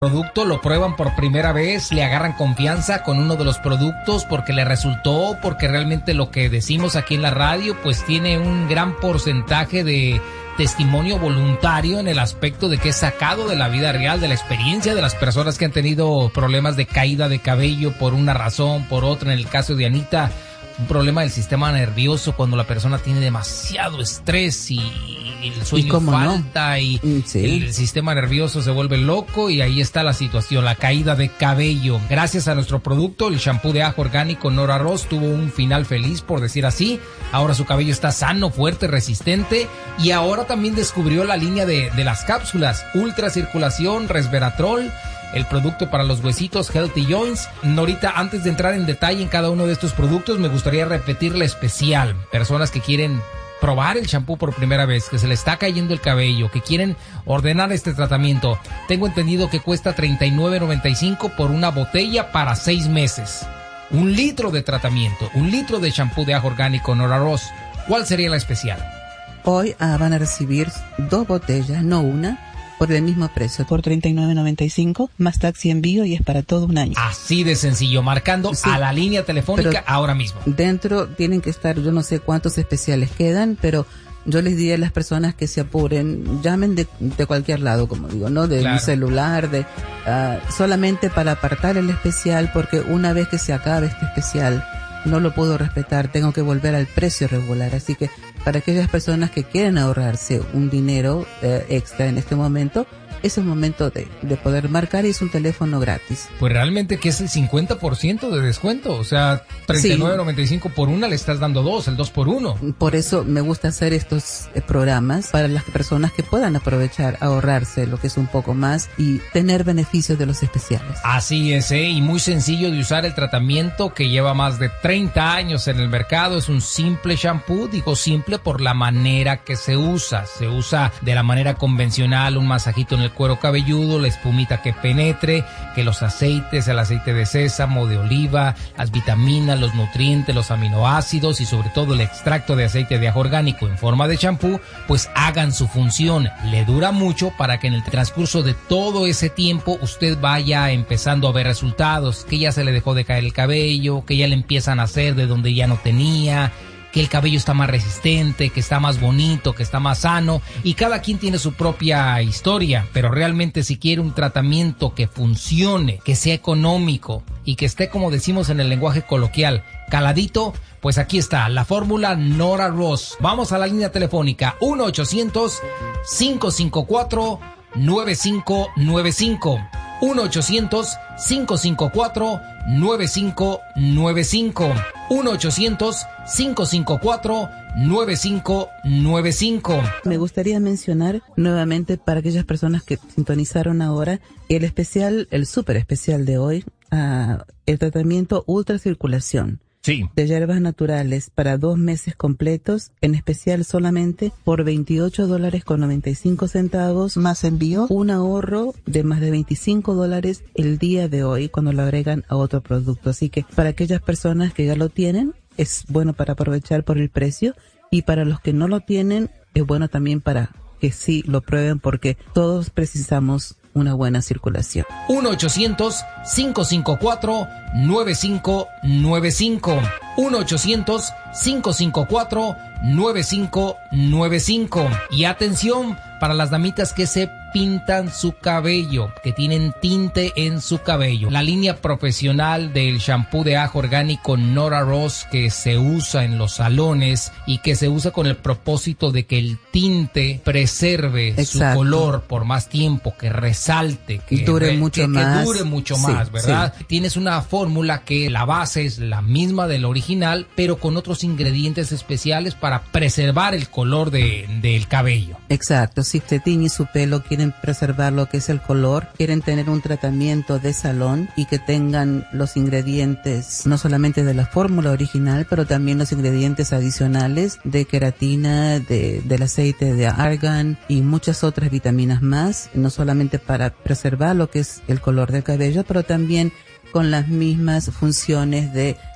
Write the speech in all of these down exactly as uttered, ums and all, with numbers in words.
producto, lo prueban por primera vez, le agarran confianza con uno de los productos porque le resultó, porque realmente lo que decimos aquí en la radio pues tiene un gran porcentaje de testimonio voluntario en el aspecto de que es sacado de la vida real, de la experiencia de las personas que han tenido problemas de caída de cabello por una razón, por otra. En el caso de Anita, un problema del sistema nervioso cuando la persona tiene demasiado estrés y el sueño falta, ¿no? y sí. el sistema nervioso se vuelve loco y ahí está la situación, la caída de cabello. Gracias a nuestro producto, el shampoo de ajo orgánico Nora Ross tuvo un final feliz, por decir así. Ahora su cabello está sano, fuerte, resistente, y ahora también descubrió la línea de, de las cápsulas Ultra Circulación, Resveratrol, el producto para los huesitos Healthy Joints. Norita, antes de entrar en detalle en cada uno de estos productos, me gustaría repetir la especial. Personas que quieren probar el shampoo por primera vez, que se le está cayendo el cabello, que quieren ordenar este tratamiento. Tengo entendido que cuesta treinta y nueve noventa y cinco por una botella para seis meses. Un litro de tratamiento, un litro de shampoo de ajo orgánico Nora Ross. ¿Cuál sería la especial? Hoy ah, van a recibir dos botellas, no una, por el mismo precio, por treinta y nueve noventa y cinco, más taxi envío, y es para todo un año. Así de sencillo, marcando sí, a la línea telefónica ahora mismo. Dentro tienen que estar, yo no sé cuántos especiales quedan, pero yo les diría a las personas que se apuren, llamen de, de cualquier lado, como digo, ¿no? De claro. un celular, de uh, solamente para apartar el especial, porque una vez que se acabe este especial, no lo puedo respetar, tengo que volver al precio regular. Así que para aquellas personas que quieren ahorrarse un dinero eh, extra en este momento, es el momento de, de poder marcar, y es un teléfono gratis. Pues realmente que es el cincuenta por ciento de descuento, o sea, treinta y nueve noventa y cinco por una, le estás dando dos, el dos por uno. Por eso me gusta hacer estos eh, programas para las personas que puedan aprovechar, ahorrarse lo que es un poco más y tener beneficios de los especiales. Así es, ¿eh? Y muy sencillo de usar el tratamiento, que lleva más de treinta años en el mercado. Es un simple shampoo, digo simple por la manera que se usa. Se usa de la manera convencional, un masajito en el cuero cabelludo, la espumita que penetre, que los aceites, el aceite de sésamo, de oliva, las vitaminas, los nutrientes, los aminoácidos y sobre todo el extracto de aceite de ajo orgánico en forma de champú, pues hagan su función. Le dura mucho para que en el transcurso de todo ese tiempo usted vaya empezando a ver resultados, que ya se le dejó de caer el cabello, que ya le empiezan a hacer de donde ya no tenía, que el cabello está más resistente, que está más bonito, que está más sano, y cada quien tiene su propia historia, pero realmente si quiere un tratamiento que funcione, que sea económico y que esté, como decimos en el lenguaje coloquial, caladito, pues aquí está la fórmula Nora Ross. Vamos a la línea telefónica uno ochocientos cinco cinco cuatro nueve cinco nueve cinco. uno ochocientos cinco cinco cuatro nueve cinco nueve cinco. uno ochocientos cinco cinco cuatro nueve cinco nueve cinco. Me gustaría mencionar nuevamente para aquellas personas que sintonizaron ahora el especial, el súper especial de hoy, uh, el tratamiento Ultra Circulación. Sí. De hierbas naturales para dos meses completos, en especial solamente por veintiocho dólares con noventa y cinco centavos más envío, un ahorro de más de veinticinco dólares el día de hoy cuando lo agregan a otro producto. Así que para aquellas personas que ya lo tienen, es bueno para aprovechar por el precio, y para los que no lo tienen, es bueno también para que sí lo prueben, porque todos precisamos una buena circulación. uno ochocientos cinco cinco cuatro nueve cinco nueve cinco. uno ochocientos cinco cinco cuatro nueve cinco nueve cinco. Y atención para las damitas que se pintan su cabello, que tienen tinte en su cabello. La línea profesional del shampoo de ajo orgánico Nora Ross, que se usa en los salones y que se usa con el propósito de que el tinte preserve Exacto. su color por más tiempo, que resalte, que dure re, mucho que, más. Que dure mucho sí, más, ¿verdad? Sí. Tienes una fórmula que la base es la misma del original, pero con otros ingredientes especiales para preservar el color de, del cabello. Exacto. Si te tiñe su pelo, quieren preservar lo que es el color, quieren tener un tratamiento de salón y que tengan los ingredientes no solamente de la fórmula original, pero también los ingredientes adicionales de queratina, de, del aceite de argán y muchas otras vitaminas más, no solamente para preservar lo que es el color del cabello, pero también con las mismas funciones de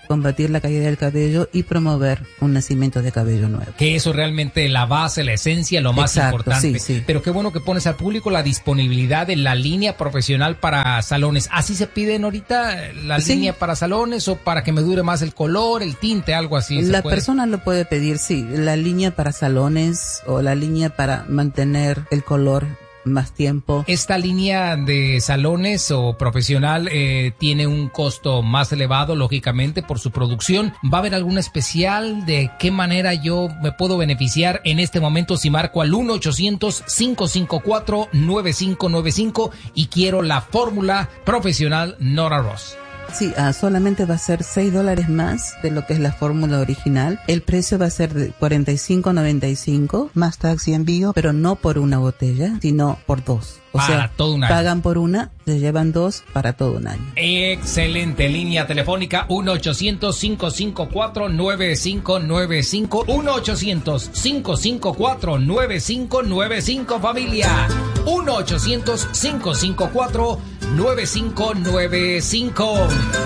combatir la caída del cabello y promover un nacimiento de cabello nuevo. Que eso realmente la base, la esencia, lo más Exacto, importante. sí, sí. Pero qué bueno que pones al público la disponibilidad de la línea profesional para salones. ¿Así se piden ahorita la Sí. línea para salones o para que me dure más el color, el tinte, algo así? ¿Se La puede? persona lo puede pedir, sí, la línea para salones o la línea para mantener el color más tiempo. Esta línea de salones o profesional eh, tiene un costo más elevado, lógicamente, por su producción. ¿Va a haber algún especial? ¿De qué manera yo me puedo beneficiar en este momento si marco al uno ochocientos, cinco cinco cuatro, nueve cinco nueve cinco y quiero la fórmula profesional Nora Ross? Sí, ah, solamente va a ser seis dólares más de lo que es la fórmula original. El precio va a ser de cuarenta y cinco noventa y cinco más tax y envío, pero no por una botella, sino por dos. O Para sea, todo un año. pagan por una, se llevan dos para todo un año. Excelente. Línea telefónica uno ochocientos, cinco cinco cuatro, nueve cinco nueve cinco. uno ochocientos, cinco cinco cuatro, nueve cinco nueve cinco, familia. uno ochocientos, cinco cinco cuatro, nueve cinco nueve cinco.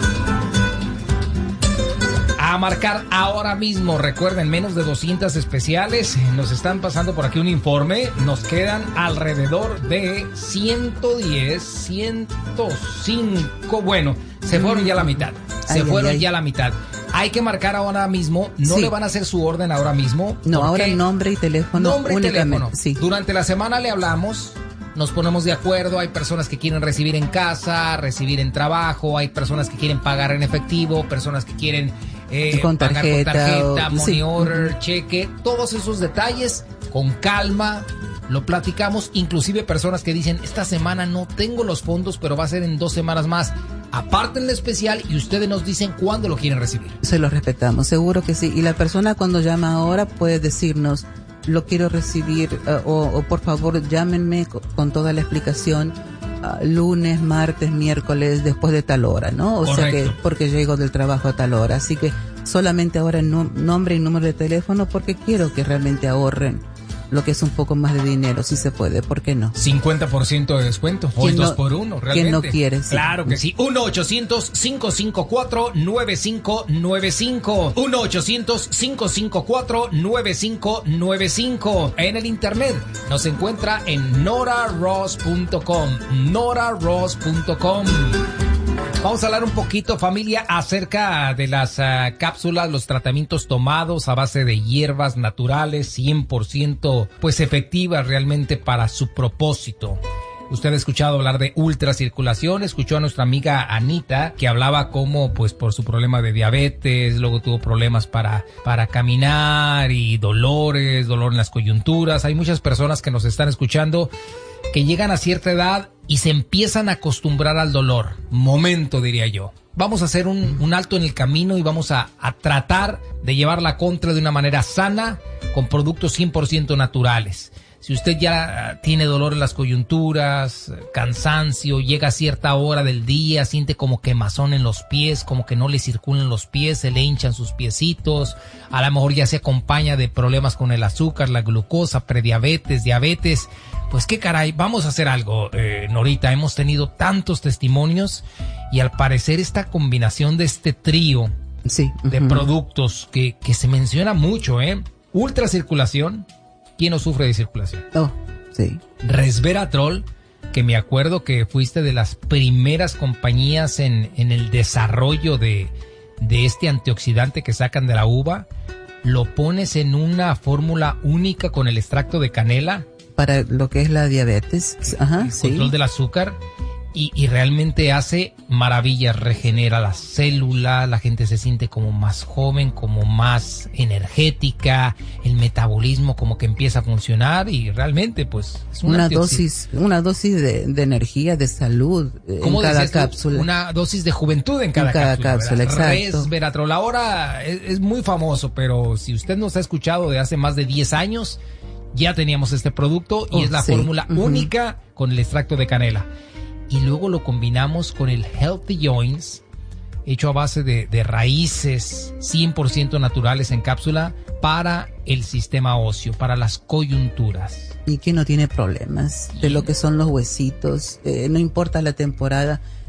A marcar ahora mismo. Recuerden, menos de doscientas especiales. Nos están pasando por aquí un informe. Nos quedan alrededor de ciento diez, ciento cinco. Bueno, se fueron ya la mitad. Se Ay, fueron ay, ay. ya la mitad. Hay que marcar ahora mismo. No Sí. le van a hacer su orden ahora mismo. No, ahora porque nombre y teléfono nombre y únicamente. teléfono. Sí. Durante la semana le hablamos. Nos ponemos de acuerdo, hay personas que quieren recibir en casa, recibir en trabajo, hay personas que quieren pagar en efectivo, personas que quieren eh, Con pagar tarjeta, con tarjeta, o- money sí. order, Ujú. cheque, todos esos detalles con calma, lo platicamos, inclusive personas que dicen, esta semana no tengo los fondos, pero va a ser en dos semanas más. Aparten el especial y ustedes nos dicen cuándo lo quieren recibir. Se lo respetamos, seguro que sí. Y la persona cuando llama ahora puede decirnos, lo quiero recibir, uh, o, o por favor llámenme co- con toda la explicación uh, lunes, martes, miércoles, después de tal hora, ¿no? O sea Correcto. que porque llego del trabajo a tal hora. Así que solamente ahora no- nombre y número de teléfono porque quiero que realmente ahorren lo que es un poco más de dinero, si se puede, ¿por qué no? cincuenta por ciento de descuento. Hoy ¿Quién dos no- por uno, quién realmente. no quiere? Sí. Claro que sí. uno ochocientos, cinco cinco cuatro, nueve cinco nueve cinco. uno ochocientos, cinco cinco cuatro, nueve cinco nueve cinco. En el internet nos encuentra en nora ross punto com. nora ross punto com. Vamos a hablar un poquito, familia, acerca de las uh, cápsulas, los tratamientos tomados a base de hierbas naturales, cien por ciento pues efectivas realmente para su propósito. Usted ha escuchado hablar de ultracirculación, escuchó a nuestra amiga Anita que hablaba cómo pues por su problema de diabetes, luego tuvo problemas para, para caminar y dolores, dolor en las coyunturas. Hay muchas personas que nos están escuchando que llegan a cierta edad y se empiezan a acostumbrar al dolor. Momento, diría yo. Vamos a hacer un, un alto en el camino y vamos a, a tratar de llevar la contra de una manera sana con productos cien por ciento naturales. Si usted ya tiene dolor en las coyunturas, cansancio, llega a cierta hora del día, siente como quemazón en los pies, como que no le circulan los pies, se le hinchan sus piecitos, a lo mejor ya se acompaña de problemas con el azúcar, la glucosa, prediabetes, diabetes, pues qué caray, vamos a hacer algo, eh, Norita. Hemos tenido tantos testimonios y al parecer esta combinación de este trío Sí. de ujú. productos que, que se menciona mucho, ¿eh? Ultracirculación. ¿Quién no sufre de circulación? Oh, sí. Resveratrol, que me acuerdo que fuiste de las primeras compañías en, en el desarrollo de, de este antioxidante que sacan de la uva. Lo pones en una fórmula única con el extracto de canela, Para lo que es la diabetes. Ajá, el sí. control del azúcar, y, y realmente hace maravillas, regenera las células, la gente se siente como más joven, como más energética, el metabolismo como que empieza a funcionar y realmente pues es un Una antioxi- dosis, una dosis de, de energía, de salud eh, en ¿Cómo cada decías tú? cápsula. Una dosis de juventud en cada, En cada cápsula, cápsula, ¿verdad? exacto. Resveratrol. Ahora es, es muy famoso, pero si usted nos ha escuchado de hace más de diez años, ya teníamos este producto y Oh, es la sí. fórmula Ujú. única con el extracto de canela. Y luego lo combinamos con el Healthy Joints, hecho a base de, de raíces cien por ciento naturales en cápsula para el sistema óseo, para las coyunturas. Y que no tiene problemas de lo que son los huesitos. Eh, no importa la temporada,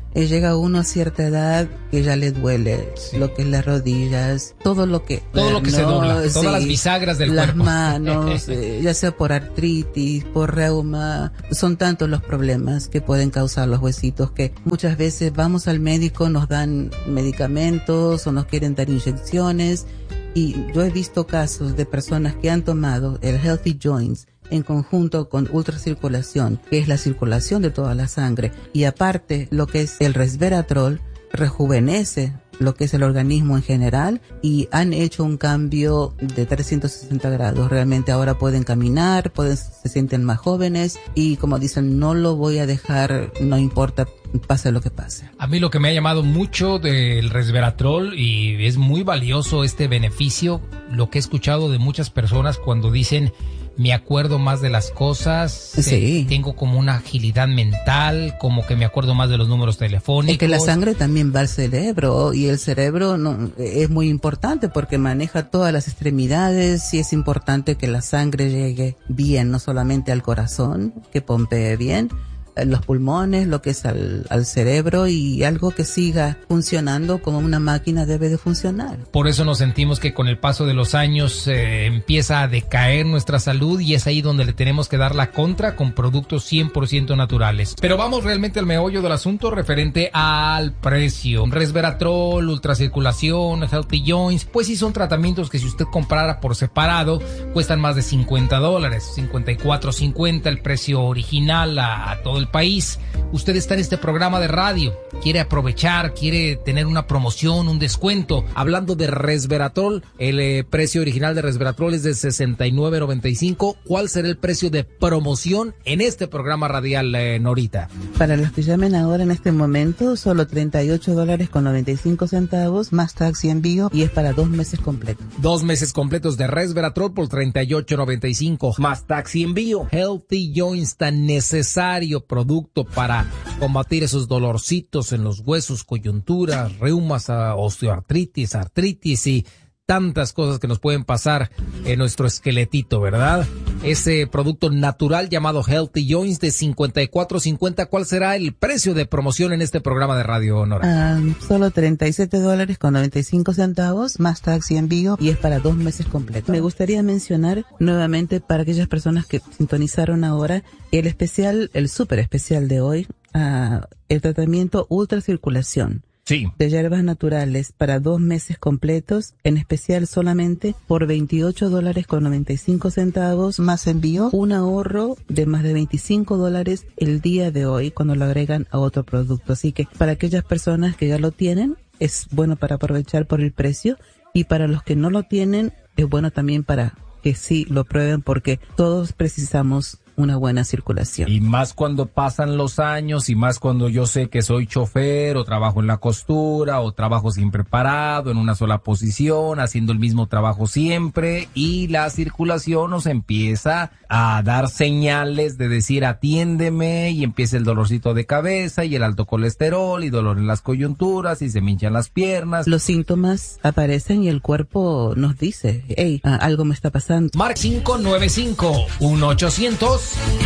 eh, llega uno a cierta edad que ya le duele, sí. Lo que es las rodillas, todo lo que... Todo lo que no, se dobla, sí, todas las bisagras del las cuerpo. Las manos, eh, ya sea por artritis, por reuma, son tantos los problemas que pueden causar los huesitos que muchas veces vamos al médico, nos dan medicamentos o nos quieren dar inyecciones, y yo he visto casos de personas que han tomado el Healthy Joints en conjunto con ultracirculación, que es la circulación de toda la sangre, y aparte lo que es el resveratrol, rejuvenece lo que es el organismo en general, y han hecho un cambio de trescientos sesenta grados. Realmente ahora pueden caminar, pueden, se sienten más jóvenes, y como dicen, no lo voy a dejar, no importa, pase lo que pase. A mí lo que me ha llamado mucho del resveratrol, y es muy valioso este beneficio, lo que he escuchado de muchas personas cuando dicen: me acuerdo más de las cosas, sí. eh, tengo como una agilidad mental, como que me acuerdo más de los números telefónicos. Es que la sangre también va al cerebro, y el cerebro no, es muy importante porque maneja todas las extremidades, y es importante que la sangre llegue bien, no solamente al corazón, que pompee bien, los pulmones, lo que es al, al cerebro, y algo que siga funcionando como una máquina debe de funcionar. Por eso nos sentimos que con el paso de los años eh, empieza a decaer nuestra salud, y es ahí donde le tenemos que dar la contra con productos cien por ciento naturales. Pero vamos realmente al meollo del asunto referente al precio. Resveratrol, ultracirculación, Healthy Joints, pues sí son tratamientos que si usted comprara por separado cuestan más de cincuenta dólares, cincuenta y cuatro cincuenta el precio original a, a todo el país. Usted está en este programa de radio, quiere aprovechar, quiere tener una promoción, un descuento. Hablando de resveratrol, el eh, precio original de resveratrol es de sesenta y nueve noventa y cinco. ¿Cuál será el precio de promoción en este programa radial, eh, Norita? Para los que llamen ahora en este momento, solo treinta y ocho dólares con noventa y cinco centavos, más tax y envío, y es para dos meses completos. Dos meses completos de resveratrol por treinta y ocho noventa y cinco, más tax y envío. Healthy Joints, tan necesario producto para combatir esos dolorcitos en los huesos, coyunturas, reumas, osteoartritis, artritis y tantas cosas que nos pueden pasar en nuestro esqueletito, ¿verdad? Ese producto natural llamado Healthy Joints de cincuenta y cuatro cincuenta. ¿Cuál será el precio de promoción en este programa de Radio Nora? Um, solo treinta y siete dólares con noventa y cinco centavos, más tax y envío, y es para dos meses completos. Me gustaría mencionar nuevamente para aquellas personas que sintonizaron ahora el especial, el súper especial de hoy, uh, el tratamiento ultracirculación. Sí. De hierbas naturales para dos meses completos, en especial solamente por veintiocho dólares con noventa y cinco centavos, más envío, un ahorro de más de veinticinco dólares el día de hoy cuando lo agregan a otro producto. Así que para aquellas personas que ya lo tienen, es bueno para aprovechar por el precio, y para los que no lo tienen, es bueno también para que sí lo prueben, porque todos precisamos una buena circulación. Y más cuando pasan los años, y más cuando yo sé que soy chofer, o trabajo en la costura, o trabajo siempre parado en una sola posición, haciendo el mismo trabajo siempre, y la circulación nos empieza a dar señales de decir atiéndeme, y empieza el dolorcito de cabeza, y el alto colesterol, y dolor en las coyunturas, y se me hinchan las piernas. Los síntomas aparecen y el cuerpo nos dice, hey, algo me está pasando. Mark cinco nueve cinco, uno ochocientos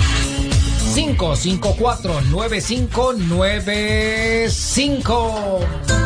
cinco cinco cuatro, nueve cinco nueve cinco.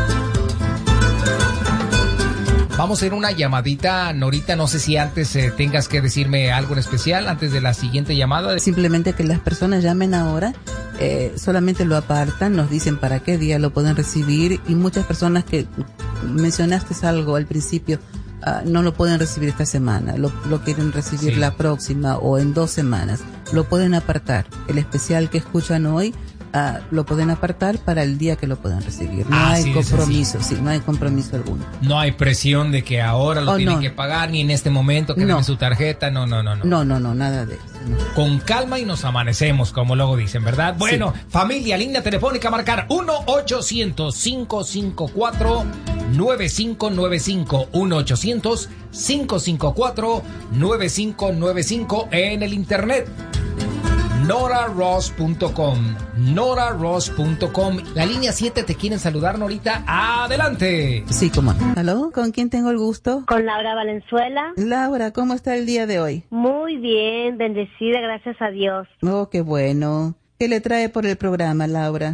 Vamos a ir una llamadita, Norita. No sé si antes eh, tengas que decirme algo en especial antes de la siguiente llamada. Simplemente que las personas llamen ahora, eh, solamente lo apartan, nos dicen para qué día lo pueden recibir, y muchas personas que mencionaste algo al principio, Uh, no lo pueden recibir esta semana, lo, lo quieren recibir sí. la próxima o en dos semanas. Lo pueden apartar. El especial que escuchan hoy uh, lo pueden apartar para el día que lo puedan recibir. No ah, hay sí, compromiso, sí, no hay compromiso alguno. No hay presión de que ahora lo oh, tienen no. que pagar, ni en este momento que no. den su tarjeta. No, no, no, no. No, no, no, nada de eso. No. Con calma y nos amanecemos, como luego dicen, ¿verdad? Bueno, sí. Familia, línea telefónica, marcar uno ochocientos cinco cinco cuatro nueve cinco nueve cinco, uno ochocientos cinco cinco cuatro nueve cinco nueve cinco, en el internet nora ross punto com, nora ross punto com. La línea siete te quieren saludar, Norita. Adelante. Sí, cómo no. ¿Aló? ¿Con quién tengo el gusto? Con Laura Valenzuela. Laura, ¿cómo está el día de hoy? Muy bien, bendecida, gracias a Dios. Oh, qué bueno. ¿Qué le trae por el programa, Laura?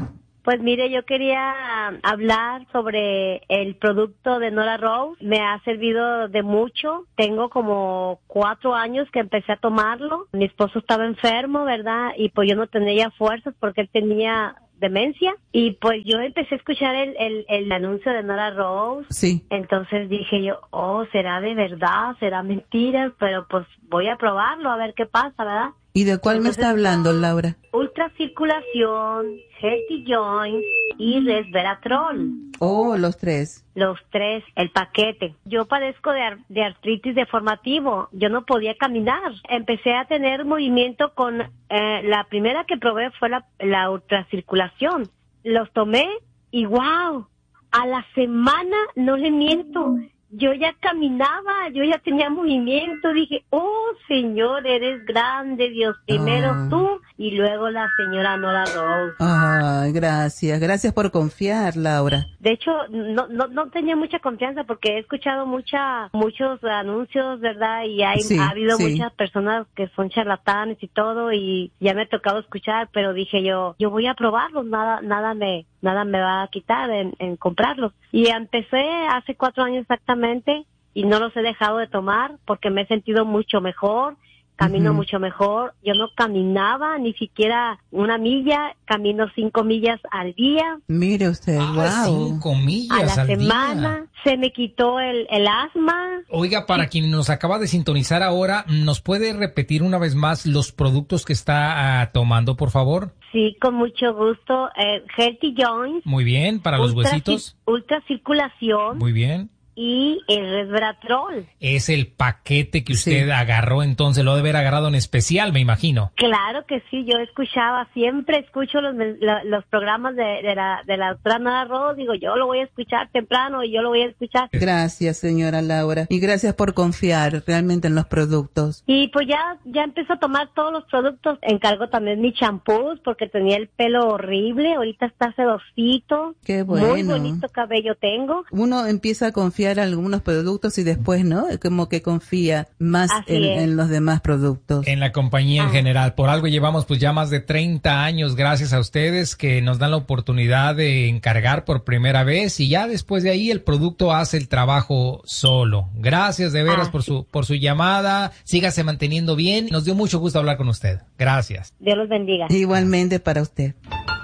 Pues mire, yo quería hablar sobre el producto de Nora Rose. Me ha servido de mucho. Tengo como cuatro años que empecé a tomarlo. Mi esposo estaba enfermo, ¿verdad? Y pues yo no tenía fuerzas porque él tenía demencia. Y pues yo empecé a escuchar el, el, el anuncio de Nora Rose. Sí. Entonces dije yo, oh, ¿será de verdad? ¿Será mentira? Pero pues voy a probarlo a ver qué pasa, ¿verdad? ¿Y de cuál Entonces, me está hablando, Laura? Ultracirculación, Healthy Joints y Resveratrol. Oh, los tres. Los tres, el paquete. Yo padezco de, ar- de artritis deformativo. Yo no podía caminar. Empecé a tener movimiento con... Eh, la primera que probé fue la, la ultracirculación. Los tomé y wow, a la semana, no le miento, yo ya caminaba, yo ya tenía movimiento, dije, oh Señor, eres grande, Dios, primero Ah. tú y luego la señora Nora Rose. Ay, gracias, gracias por confiar, Laura. De hecho, no, no, no tenía mucha confianza porque he escuchado mucha, muchos anuncios, ¿verdad? Y hay, Sí, ha habido sí. muchas personas que son charlatanes y todo y ya me ha tocado escuchar, pero dije yo, yo voy a probarlos, nada, nada me, nada me va a quitar en, en comprarlos. Y empecé hace cuatro años exactamente y no los he dejado de tomar porque me he sentido mucho mejor. Camino Ujú. mucho mejor. Yo no caminaba ni siquiera una milla, camino cinco millas al día. Mire usted, Ah, wow. cinco A millas la al semana día. se me quitó el, el asma. Oiga, para quien nos acaba de sintonizar ahora, ¿nos puede repetir una vez más los productos que está ah, tomando, por favor? Sí, con mucho gusto. Eh, Healthy Joints. Muy bien, para los ultra- huesitos. Ultracirculación Muy bien. y el resveratrol. Es el paquete que usted Sí. agarró, entonces lo debe haber agarrado en especial, me imagino. Claro que sí, yo escuchaba, siempre escucho los, la- los programas de, de la de la doctora Nora Rose, digo, yo lo voy a escuchar temprano y yo lo voy a escuchar. Gracias, señora Laura. Y gracias por confiar realmente en los productos. Y pues ya ya empezó a tomar todos los productos. Encargo también mis champús porque tenía el pelo horrible. Ahorita está sedosito. Qué bueno. Muy bonito cabello tengo. Uno empieza a confiar en algunos productos y después, ¿no? Como que confía más Así en, es. en los demás productos. En la compañía en Ah. general. Por algo llevamos pues ya más de treinta años, gracias a ustedes que nos dan la oportunidad de encargar por primera vez y ya después de ahí el producto hace el trabajo solo. Gracias de veras Ah, por sí. su por su llamada. Sígase manteniendo bien. Nos dio mucho gusto hablar con usted. Gracias. Dios los bendiga. Igualmente para usted.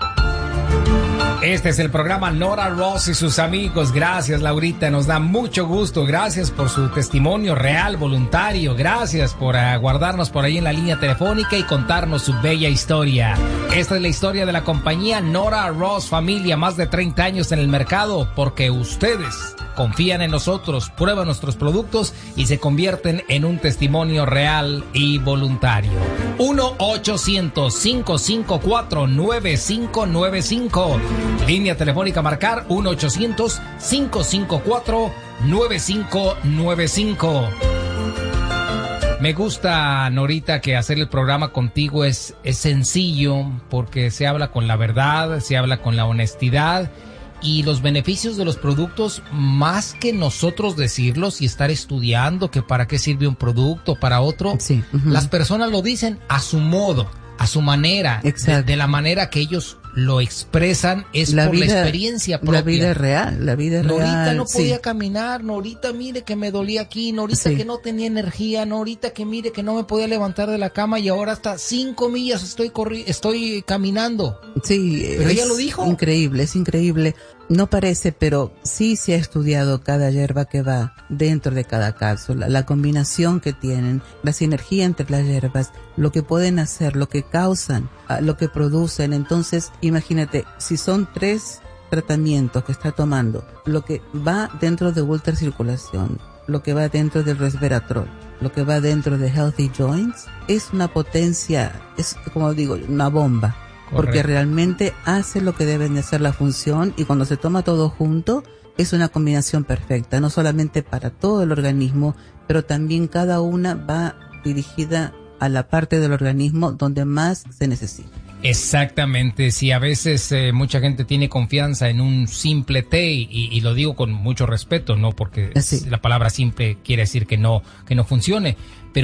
Este es el programa Nora Rose y sus amigos. Gracias, Laurita. Nos da mucho gusto. Gracias por su testimonio real, voluntario. Gracias por aguardarnos por ahí en la línea telefónica y contarnos su bella historia. Esta es la historia de la compañía Nora Rose Familia. Más de treinta años en el mercado porque ustedes confían en nosotros, prueban nuestros productos y se convierten en un testimonio real y voluntario. uno ochocientos, cinco cinco cuatro, nueve cinco nueve cinco. Línea telefónica a marcar uno ochocientos, cinco cinco cuatro, nueve cinco nueve cinco. Me gusta, Norita, que hacer el programa contigo es, es sencillo porque se habla con la verdad, se habla con la honestidad y los beneficios de los productos, más que nosotros decirlos y estar estudiando que para qué sirve un producto, para otro, Sí, ujú. las personas lo dicen a su modo, a su manera, de, Exacto. de la manera que ellos lo expresan, es por la experiencia propia. La vida es real, la vida es Norita real. no podía sí. caminar, Norita mire que me dolía aquí, Norita Sí. que no tenía energía, Norita que mire que no me podía levantar de la cama y ahora hasta cinco millas estoy corri estoy caminando. Sí, Pero es ella lo dijo. Increíble, es increíble. No parece, pero sí se ha estudiado cada hierba que va dentro de cada cápsula, la combinación que tienen, la sinergia entre las hierbas, lo que pueden hacer, lo que causan, ah, lo que producen. Entonces, imagínate, si son tres tratamientos que está tomando, lo que va dentro de ultracirculación, lo que va dentro del resveratrol, lo que va dentro de Healthy Joints, es una potencia, es como digo, una bomba. Porque Correcto. realmente hace lo que deben de hacer la función y cuando se toma todo junto es una combinación perfecta, no solamente para todo el organismo, pero también cada una va dirigida a la parte del organismo donde más se necesita. Exactamente, si a veces eh, mucha gente tiene confianza en un simple té y, y lo digo con mucho respeto, no porque Sí. la palabra simple quiere decir que no que no funcione, pero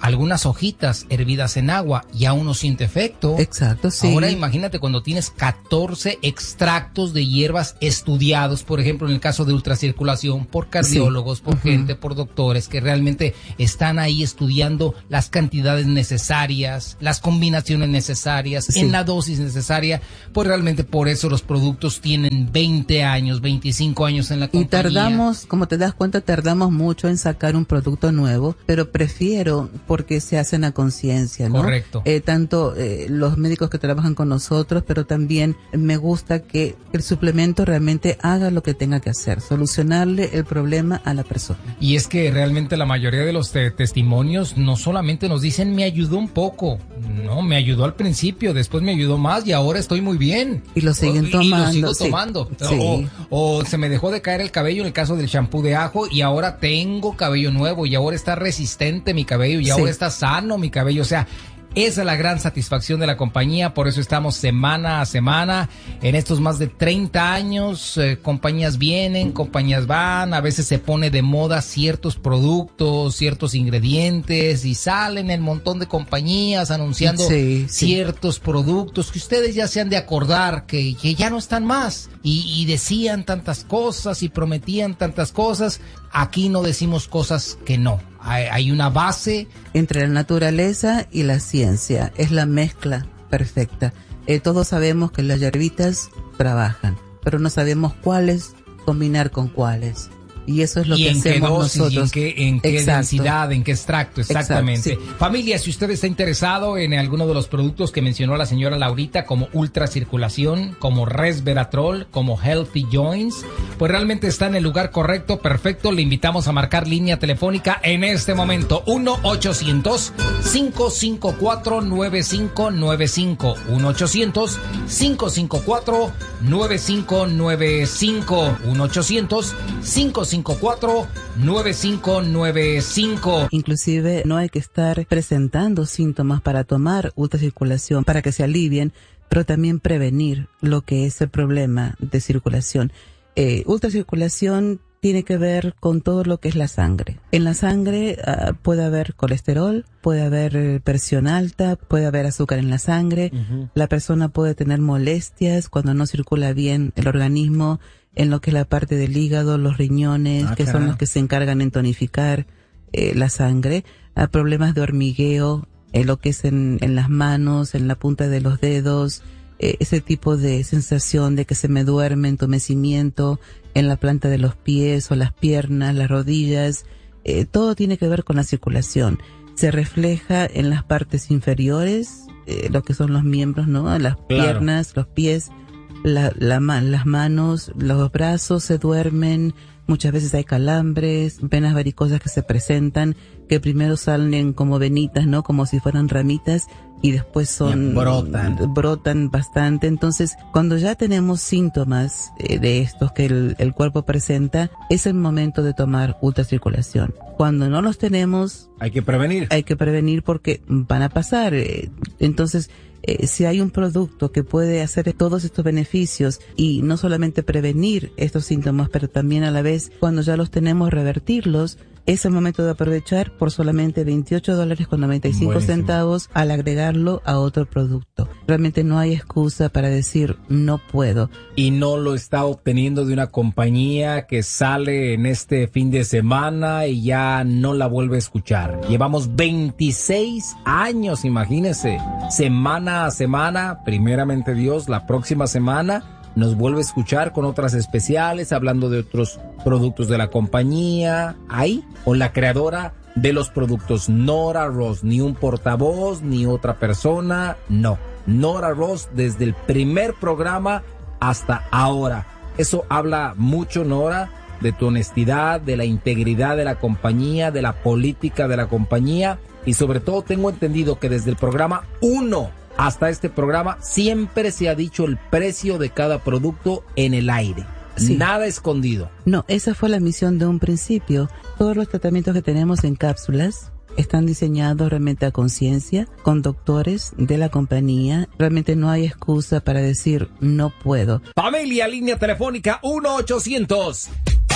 algunas hojitas hervidas en agua y aún no siente efecto. Exacto, sí. Ahora imagínate cuando tienes catorce extractos de hierbas estudiados, por ejemplo, en el caso de ultracirculación, por cardiólogos, sí. por uh-huh. gente, por doctores, que realmente están ahí estudiando las cantidades necesarias, las combinaciones necesarias, sí. en la dosis necesaria, pues realmente por eso los productos tienen veinte años, veinticinco años en la compañía. Y tardamos, como te das cuenta, tardamos mucho en sacar un producto nuevo, pero prefiero porque se hacen a conciencia, ¿no? Correcto. Eh, tanto eh, los médicos que trabajan con nosotros, pero también me gusta que el suplemento realmente haga lo que tenga que hacer, solucionarle el problema a la persona. Y es que realmente la mayoría de los te- testimonios no solamente nos dicen me ayudó un poco, no, me ayudó al principio, después me ayudó más y ahora estoy muy bien. Y lo siguen o, tomando. Y lo sigo sí. tomando. Sí. O, o se me dejó de caer el cabello en el caso del shampoo de ajo y ahora tengo cabello nuevo y ahora está resistente mi cabello y ahora sí. está sano mi cabello, o sea, esa es la gran satisfacción de la compañía, por eso estamos semana a semana en estos más de treinta años, eh, compañías vienen, compañías van, a veces se pone de moda ciertos productos, ciertos ingredientes y salen el montón de compañías anunciando sí, sí. ciertos productos que ustedes ya se han de acordar que, que ya no están más y, y decían tantas cosas y prometían tantas cosas. Aquí no decimos cosas que no. Hay, hay una base. Entre la naturaleza y la ciencia. Es la mezcla perfecta. Eh, todos sabemos que las hierbitas trabajan, pero no sabemos cuáles combinar con cuáles. Y eso es lo y que en hacemos qué dosis, nosotros. Y en qué, en qué densidad, en qué extracto, exactamente. Exacto, sí. Familia, si usted está interesado en alguno de los productos que mencionó la señora Laurita, como ultracirculación, como resveratrol, como healthy joints, pues realmente está en el lugar correcto, perfecto. Le invitamos a marcar línea telefónica en este momento. uno ochocientos, cinco cinco cuatro, nueve cinco nueve cinco. uno ochocientos, cinco cinco cuatro, nueve cinco nueve cinco. uno ochocientos, cinco cinco cuatro, nueve cinco nueve cinco. Inclusive no hay que estar presentando síntomas para tomar ultracirculación para que se alivien, pero también prevenir lo que es el problema de circulación. Eh, ultracirculación tiene que ver con todo lo que es la sangre. En la sangre uh, puede haber colesterol, puede haber presión alta, puede haber azúcar en la sangre. Uh-huh. La persona puede tener molestias cuando no circula bien el organismo, en lo que es la parte del hígado, los riñones, ah, que caray. son los que se encargan en tonificar eh, la sangre, a problemas de hormigueo, en lo que es en, en las manos, en la punta de los dedos, eh, ese tipo de sensación de que se me duerme, entumecimiento en la planta de los pies o las piernas, las rodillas, eh, todo tiene que ver con la circulación. Se refleja en las partes inferiores, eh, lo que son los miembros, ¿no? Las claro. piernas, los pies, La, la, las manos, los brazos se duermen, muchas veces hay calambres, venas varicosas que se presentan, que primero salen como venitas, ¿no? Como si fueran ramitas y después son... Brotan. Brotan bastante. Entonces, cuando ya tenemos síntomas eh, de estos que el, el cuerpo presenta, es el momento de tomar ultracirculación. Cuando no los tenemos... Hay que prevenir. Hay que prevenir porque van a pasar. Eh, entonces... Eh, si hay un producto que puede hacer todos estos beneficios y no solamente prevenir estos síntomas, pero también a la vez, cuando ya los tenemos, revertirlos, es el momento de aprovechar por solamente veintiocho dólares con noventa y cinco Buenísimo. centavos al agregarlo a otro producto. Realmente no hay excusa para decir no puedo. Y no lo está obteniendo de una compañía que sale en este fin de semana y ya no la vuelve a escuchar. Llevamos veintiséis años, imagínese, semana a semana, primeramente Dios, la próxima semana nos vuelve a escuchar con otras especiales, hablando de otros productos de la compañía, ahí, o la creadora de los productos, Nora Ross, ni un portavoz, ni otra persona, no, Nora Ross desde el primer programa hasta ahora. Eso habla mucho, Nora, de tu honestidad, de la integridad de la compañía, de la política de la compañía, y sobre todo tengo entendido que desde el programa uno hasta este programa siempre se ha dicho el precio de cada producto en el aire. Sí. Nada escondido. No, esa fue la misión de un principio. Todos los tratamientos que tenemos en cápsulas están diseñados realmente a conciencia, con doctores de la compañía. Realmente no hay excusa para decir no puedo. Familia, línea telefónica uno ochocientos,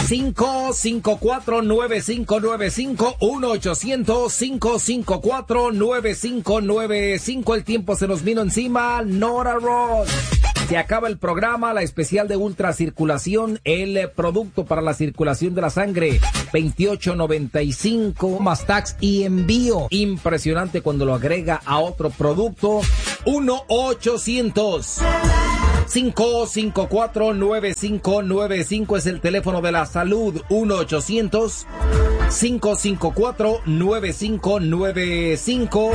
cinco cinco cuatro, nueve cinco nueve cinco, uno ochocientos, cinco cinco cuatro, nueve cinco nueve cinco. El tiempo se nos vino encima. Nora Ross. Se acaba el programa, la especial de ultracirculación, el producto para la circulación de la sangre, veintiocho noventa y cinco, más tax y envío. Impresionante cuando lo agrega a otro producto. uno ochocientos, cinco cinco cuatro, nueve cinco nueve cinco es el teléfono de la salud. uno ochocientos, cinco cinco cuatro, nueve cinco nueve cinco.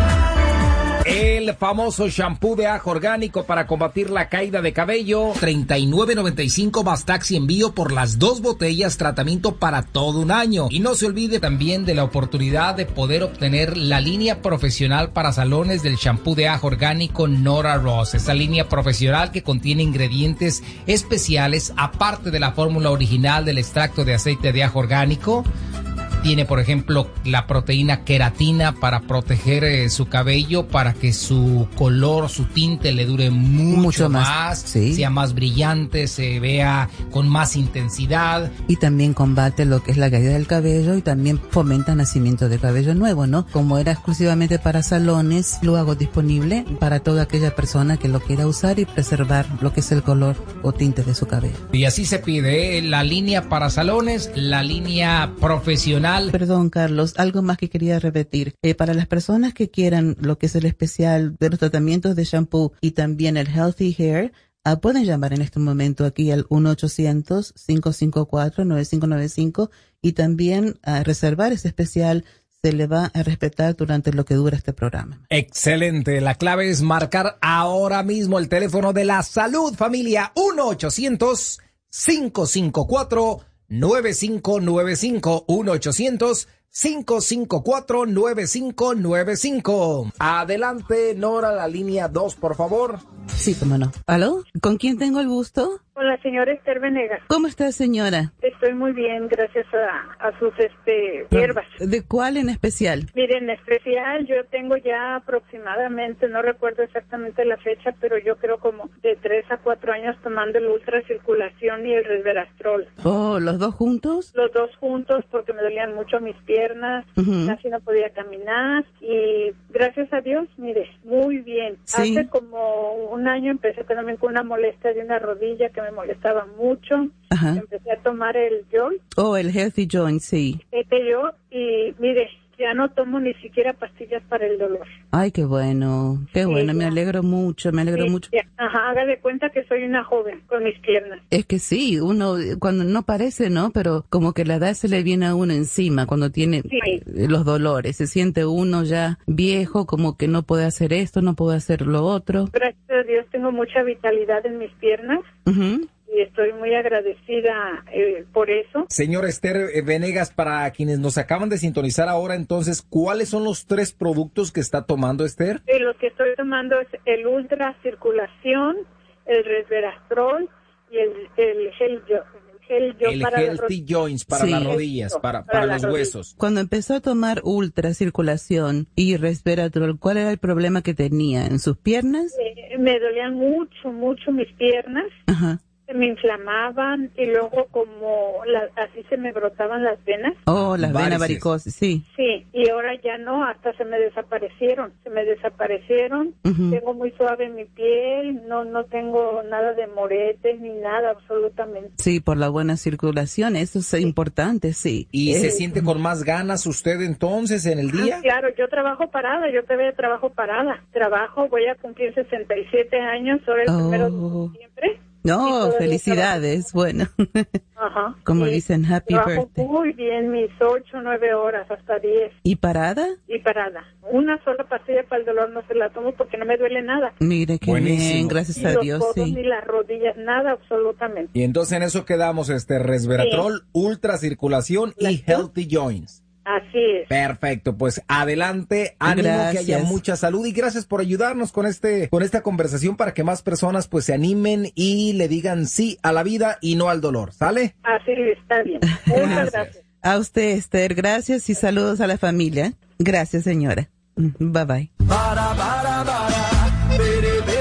El famoso shampoo de ajo orgánico para combatir la caída de cabello, treinta y nueve noventa y cinco más taxi envío por las dos botellas, tratamiento para todo un año. Y no se olvide también de la oportunidad de poder obtener la línea profesional para salones del shampoo de ajo orgánico Nora Ross. Esa línea profesional que contiene ingredientes especiales, aparte de la fórmula original del extracto de aceite de ajo orgánico. Tiene, por ejemplo, la proteína queratina para proteger eh, su cabello, para que su color, su tinte le dure mucho, mucho más, más sí. sea más brillante, se vea con más intensidad. Y también combate lo que es la caída del cabello y también fomenta nacimiento de cabello nuevo, ¿no? Como era exclusivamente para salones, lo hago disponible para toda aquella persona que lo quiera usar y preservar lo que es el color o tinte de su cabello. Y así se pide, ¿eh? La línea para salones, la línea profesional. Perdón, Carlos, algo más que quería repetir. Eh, para las personas que quieran lo que es el especial de los tratamientos de shampoo y también el Healthy Hair, uh, pueden llamar en este momento aquí al uno ochocientos, cinco cinco cuatro, nueve cinco nueve cinco y también uh, reservar ese especial. Se le va a respetar durante lo que dura este programa. Excelente. La clave es marcar ahora mismo el teléfono de la salud, familia. uno ochocientos, cinco cinco cuatro, nueve cinco nueve cinco. uno ochocientos, cinco cinco cuatro, nueve cinco nueve cinco. Adelante, Nora, la línea dos, por favor. Sí, cómo no. ¿Aló? ¿Con quién tengo el gusto? Con la señora Esther Venegas. ¿Cómo está, señora? Estoy muy bien, gracias a, a sus este hierbas. ¿De cuál en especial? Mire, en especial yo tengo ya aproximadamente, no recuerdo exactamente la fecha, pero yo creo como de tres a cuatro años tomando el ultracirculación y el resveratrol. Oh, ¿los dos juntos? Los dos juntos porque me dolían mucho mis piernas, uh-huh. casi no podía caminar y gracias a Dios, mire, muy bien. Sí. Hace como un año empecé también con una molestia de una rodilla que me molestaba mucho. Ajá. Empecé a tomar el Joy. Oh, el Healthy Joint, sí. Este yo, y mire, ya no tomo ni siquiera pastillas para el dolor. Ay, qué bueno, qué sí, bueno, me alegro mucho, me alegro sí, mucho. Ya. Ajá, haga de cuenta que soy una joven con mis piernas. Es que sí, uno, cuando no parece, ¿no? Pero como que la edad se le viene a uno encima cuando tiene sí. los dolores. Se siente uno ya viejo, como que no puede hacer esto, no puede hacer lo otro. Gracias a Dios tengo mucha vitalidad en mis piernas. Uh-huh. Y estoy muy agradecida eh, por eso. Señora Esther Venegas, para quienes nos acaban de sintonizar ahora, entonces, ¿cuáles son los tres productos que está tomando, Esther? Eh, los que estoy tomando es el ultracirculación, el resveratrol y el, el gel, gel, gel el para Healthy Joints para sí. las rodillas, para, para, para los rodillas. Huesos. Cuando empezó a tomar ultracirculación y resveratrol, ¿cuál era el problema que tenía en sus piernas? Eh, me dolían mucho, mucho mis piernas. Ajá. Me inflamaban y luego como la, así se me brotaban las venas. Oh, las venas varicosas, sí. Sí, y ahora ya no, hasta se me desaparecieron, se me desaparecieron. Uh-huh. Tengo muy suave mi piel, no no tengo nada de moretes ni nada absolutamente. Sí, por la buena circulación, eso es sí. importante, sí. ¿Y eh, se siente con más ganas usted entonces en el día? Ah, claro, yo trabajo parada, yo todavía trabajo parada. Trabajo, voy a cumplir sesenta y siete años, ahora el oh. primero de diciembre. No, felicidades, bueno. Ajá. Como sí, dicen, happy trabajo birthday. Muy bien, mis ocho, nueve horas, hasta diez. ¿Y parada? Y parada. Una sola pastilla para el dolor no se la tomo porque no me duele nada. Mire, qué Buenísimo. bien, gracias ni a los Dios, codos, sí. Ni las rodillas, nada absolutamente. Y entonces en eso quedamos, este, resveratrol, sí. ultracirculación y Healthy Joints. Así es. Perfecto, pues adelante, ánimo, gracias. Que haya mucha salud y gracias por ayudarnos con este, con esta conversación para que más personas pues se animen y le digan sí a la vida y no al dolor, ¿sale? Así está bien. Muchas gracias. gracias. A usted, Esther, gracias y saludos a la familia. Gracias, señora. Bye bye. Ale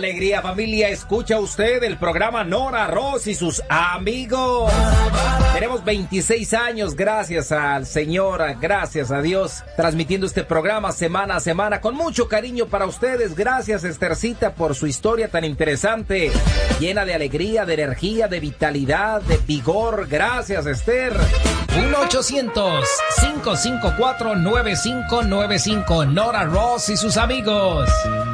alegría, familia! Escucha usted el programa Nora Ross y sus amigos. Tenemos veintiséis años, gracias al Señor, gracias a Dios, transmitiendo este programa semana a semana con mucho cariño para ustedes. Gracias, Esthercita, por su historia tan interesante, llena de alegría, de energía, de vitalidad, de vigor. Gracias, Esther. uno ochocientos, cinco cinco cuatro, nueve cinco nueve cinco. Nora Ross y sus amigos.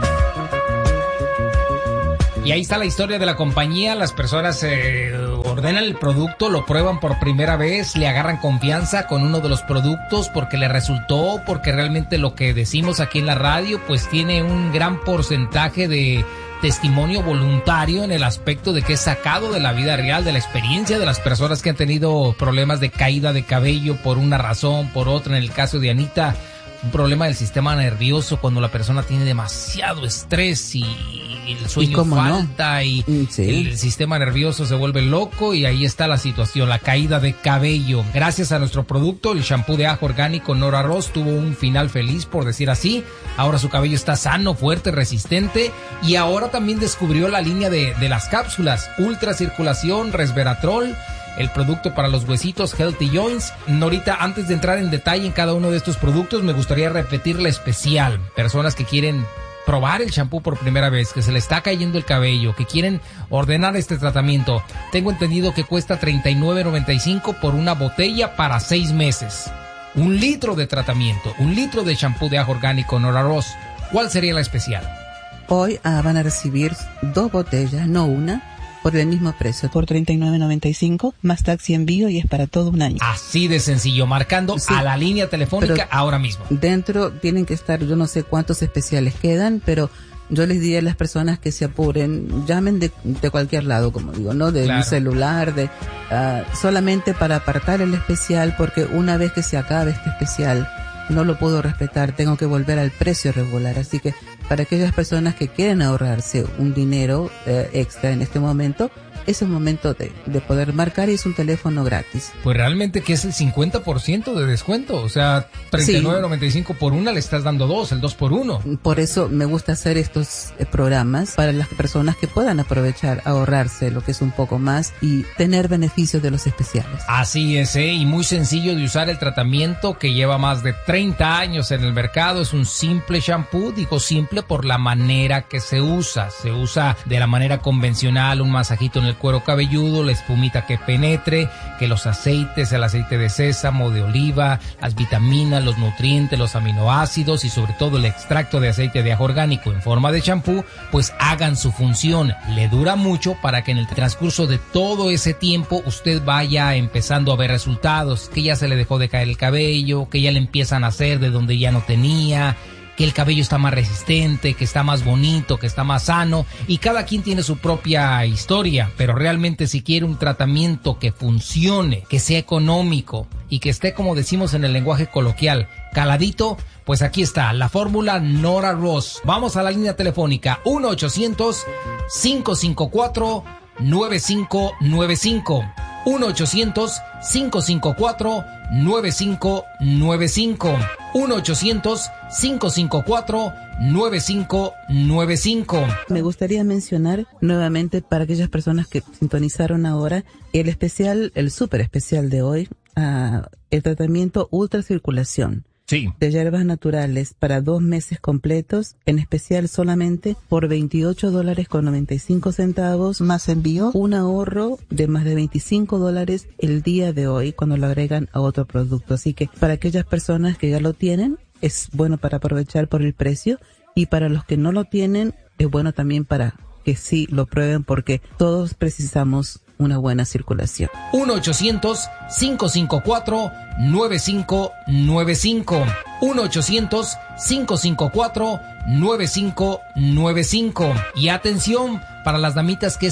Y ahí está la historia de la compañía. Las personas eh, ordenan el producto, lo prueban por primera vez, le agarran confianza con uno de los productos porque le resultó, porque realmente lo que decimos aquí en la radio pues tiene un gran porcentaje de testimonio voluntario en el aspecto de que es sacado de la vida real, de la experiencia de las personas que han tenido problemas de caída de cabello por una razón, por otra. En el caso de Anita, un problema del sistema nervioso cuando la persona tiene demasiado estrés y el sueño falta, no? y sí. el sistema nervioso se vuelve loco, y ahí está la situación, la caída de cabello. Gracias a nuestro producto, el shampoo de ajo orgánico Nora Ross tuvo un final feliz, por decir así. Ahora su cabello está sano, fuerte, resistente, y ahora también descubrió la línea de, de las cápsulas Ultra Circulación, Resveratrol, el producto para los huesitos Healthy Joints. Norita, antes de entrar en detalle en cada uno de estos productos, me gustaría repetir la especial. Personas que quieren probar el shampoo por primera vez, que se le está cayendo el cabello, que quieren ordenar este tratamiento, tengo entendido que cuesta treinta y nueve noventa y cinco por una botella para seis meses. Un litro de tratamiento, un litro de shampoo de ajo orgánico Nora Ross. ¿Cuál sería la especial? Hoy ah, van a recibir dos botellas, no una, por el mismo precio, por treinta y nueve noventa y cinco, más taxi envío, y es para todo un año. Así de sencillo, marcando sí, a la línea telefónica ahora mismo. Dentro tienen que estar, yo no sé cuántos especiales quedan, pero yo les diría a las personas que se apuren, llamen de, de cualquier lado, como digo, ¿no? De claro. un celular, de uh, solamente para apartar el especial, porque una vez que se acabe este especial, no lo puedo respetar, tengo que volver al precio regular. Así que para aquellas personas que quieren ahorrarse un dinero eh, extra en este momento, es el momento de, de poder marcar, y es un teléfono gratis. Pues realmente que es el cincuenta por ciento de descuento, o sea, treinta y nueve noventa y cinco por una, le estás dando dos, el dos por uno. Por eso me gusta hacer estos eh, programas para las personas que puedan aprovechar, ahorrarse lo que es un poco más y tener beneficios de los especiales. Así es, ¿eh? Y muy sencillo de usar el tratamiento, que lleva más de treinta años en el mercado. Es un simple shampoo, digo simple por la manera que se usa. Se usa de la manera convencional, un masajito en el cuero cabelludo, la espumita que penetre, que los aceites, el aceite de sésamo, de oliva, las vitaminas, los nutrientes, los aminoácidos y sobre todo el extracto de aceite de ajo orgánico en forma de champú, pues hagan su función. Le dura mucho para que en el transcurso de todo ese tiempo usted vaya empezando a ver resultados, que ya se le dejó de caer el cabello, que ya le empiezan a hacer de donde ya no tenía, que el cabello está más resistente, que está más bonito, que está más sano, y cada quien tiene su propia historia, pero realmente si quiere un tratamiento que funcione, que sea económico y que esté, como decimos en el lenguaje coloquial, caladito, pues aquí está la fórmula Nora Ross. Vamos a la línea telefónica uno ochocientos, cinco cinco cuatro, nueve cinco nueve cinco. uno ochocientos, cinco cinco cuatro, nueve cinco nueve cinco. uno ochocientos, cinco cinco cuatro, nueve cinco nueve cinco. Me gustaría mencionar nuevamente para aquellas personas que sintonizaron ahora el especial, el súper especial de hoy, uh, el tratamiento Ultra Circulación. Sí. De hierbas naturales para dos meses completos, en especial solamente por veintiocho dólares con noventa y cinco centavos más envío, un ahorro de más de veinticinco dólares el día de hoy cuando lo agregan a otro producto. Así que para aquellas personas que ya lo tienen, es bueno para aprovechar por el precio, y para los que no lo tienen, es bueno también para que sí lo prueben, porque todos precisamos una buena circulación. uno ochocientos, cinco cinco cuatro, nueve cinco nueve cinco. uno ochocientos, cinco cinco cuatro, nueve cinco nueve cinco. Y atención para las damitas que se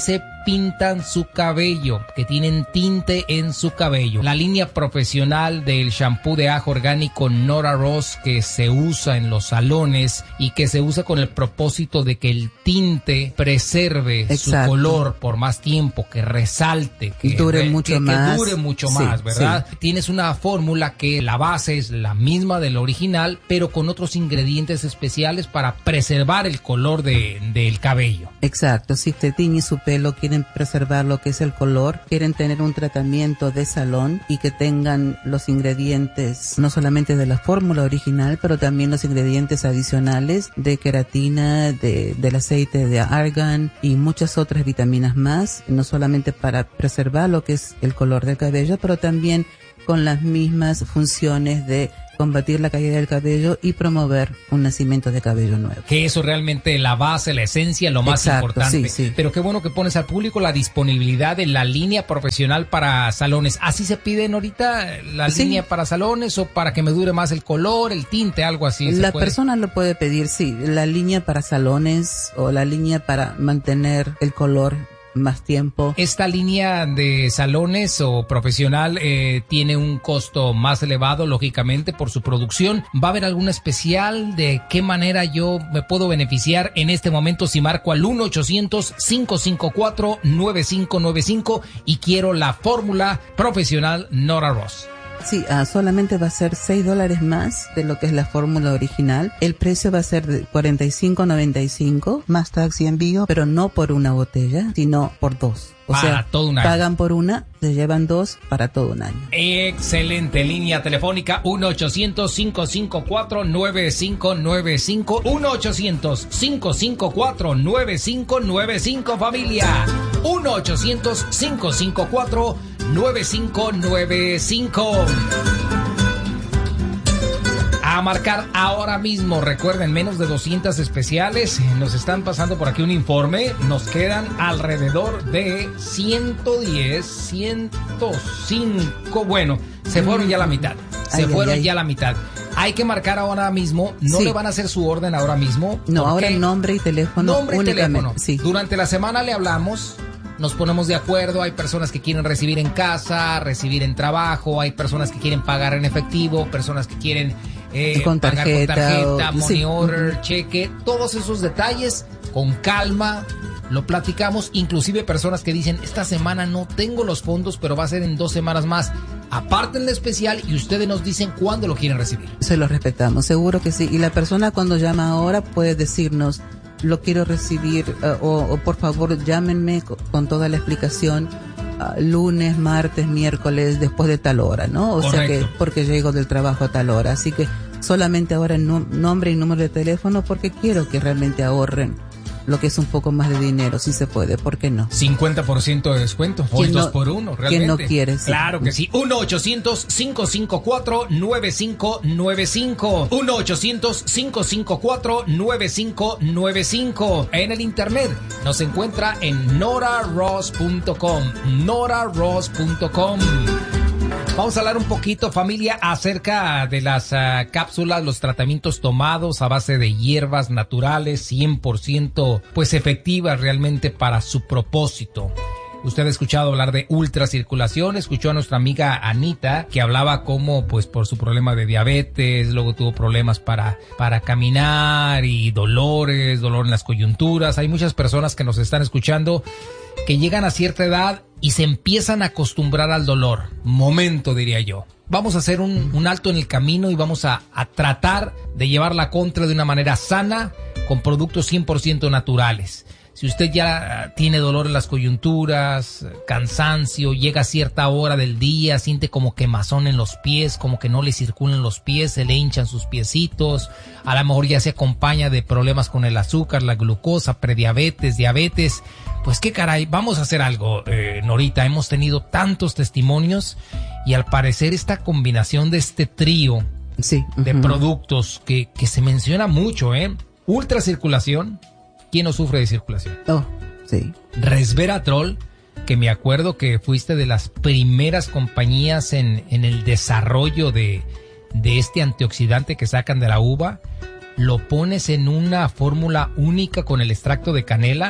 pintan su cabello, que tienen tinte en su cabello. La línea profesional del shampoo de ajo orgánico Nora Ross, que se usa en los salones y que se usa con el propósito de que el tinte preserve Exacto. su color por más tiempo, que resalte, que dure mucho que, más. Que dure mucho sí, más, ¿verdad? Sí. Tienes una fórmula que la base es la misma del original, pero con otros ingredientes especiales para preservar el color de, del cabello. Exacto, si te tiñe su pelo, quieren preservar lo que es el color, quieren tener un tratamiento de salón y que tengan los ingredientes no solamente de la fórmula original, pero también los ingredientes adicionales de queratina, de, del aceite de argán y muchas otras vitaminas más, no solamente para preservar lo que es el color del cabello, pero también con las mismas funciones de combatir la caída del cabello y promover un nacimiento de cabello nuevo. Que eso realmente la base, la esencia, lo más Exacto, importante. Sí, sí. Pero qué bueno que pones al público la disponibilidad de la línea profesional para salones. ¿Así se piden ahorita la sí. línea para salones o para que me dure más el color, el tinte, algo así? La persona lo puede pedir, sí, la línea para salones o la línea para mantener el color más tiempo. ¿Esta línea de salones o profesional eh, tiene un costo más elevado, lógicamente, por su producción? ¿Va a haber algún especial? ¿De qué manera yo me puedo beneficiar en este momento si marco al uno ochocientos, cinco cinco cuatro, nueve cinco nueve cinco y quiero la fórmula profesional Nora Ross? Sí, uh, solamente va a ser seis dólares más de lo que es la fórmula original. El precio va a ser de cuarenta y cinco noventa y cinco más tax y envío, pero no por una botella, sino por dos. O para sea, todo un año. Pagan por una, se llevan dos para todo un año. Excelente. Línea telefónica uno ochocientos, cinco cinco cuatro, nueve cinco nueve cinco. uno ochocientos, cinco cinco cuatro, nueve cinco nueve cinco, familia. uno ochocientos, cinco cinco cuatro, nueve cinco nueve cinco. A marcar ahora mismo. Recuerden, menos de doscientas especiales. Nos están pasando por aquí un informe. Nos quedan alrededor de ciento diez, ciento cinco. Bueno, se fueron ya la mitad. Se ay, fueron ay, ay. ya la mitad. Hay que marcar ahora mismo. No sí. le van a hacer su orden ahora mismo. No, ahora nombre y teléfono. Nombre y teléfono. Sí. Durante la semana le hablamos. Nos ponemos de acuerdo, hay personas que quieren recibir en casa, recibir en trabajo, hay personas que quieren pagar en efectivo, personas que quieren eh, con tarjeta, pagar con tarjeta, o, money sí. order, cheque, todos esos detalles con calma lo platicamos, inclusive personas que dicen, esta semana no tengo los fondos, pero va a ser en dos semanas más. Aparten el especial y ustedes nos dicen cuándo lo quieren recibir. Se lo respetamos, seguro que sí. Y la persona cuando llama ahora puede decirnos, lo quiero recibir uh, o, o por favor llámenme con, con toda la explicación uh, lunes, martes, miércoles, después de tal hora, ¿no? O Correcto. sea que porque llego del trabajo a tal hora. Así que solamente ahora no, nombre y número de teléfono porque quiero que realmente ahorren lo que es un poco más de dinero, si se puede, ¿por qué no? cincuenta por ciento de descuento, hoy no, dos por uno, realmente. ¿Quién no quiere? Sí. Claro que sí. uno ochocientos, cinco cinco cuatro, nueve cinco nueve cinco. uno ochocientos, cinco cinco cuatro, nueve cinco nueve cinco. En el internet nos encuentra en nora ross punto com. nora ross punto com. Vamos a hablar un poquito, familia, acerca de las uh, cápsulas, los tratamientos tomados a base de hierbas naturales, cien por ciento pues efectivas realmente para su propósito. Usted ha escuchado hablar de ultracirculación, escuchó a nuestra amiga Anita que hablaba cómo pues por su problema de diabetes, luego tuvo problemas para, para caminar y dolores, dolor en las coyunturas. Hay muchas personas que nos están escuchando que llegan a cierta edad y se empiezan a acostumbrar al dolor. Momento, diría yo. Vamos a hacer un, un alto en el camino y vamos a, a tratar de llevar la contra de una manera sana con productos cien por ciento naturales. Si usted ya tiene dolor en las coyunturas, cansancio, llega a cierta hora del día, siente como quemazón en los pies, como que no le circulan los pies, se le hinchan sus piecitos, a lo mejor ya se acompaña de problemas con el azúcar, la glucosa, prediabetes, diabetes, pues qué caray, vamos a hacer algo, eh, Norita. Hemos tenido tantos testimonios y al parecer esta combinación de este trío sí. de uh-huh. productos que, que se menciona mucho, ¿eh? Ultracirculación. ¿Quién no sufre de circulación? Oh, sí. Resveratrol, que me acuerdo que fuiste de las primeras compañías en, en el desarrollo de, de este antioxidante que sacan de la uva. Lo pones en una fórmula única con el extracto de canela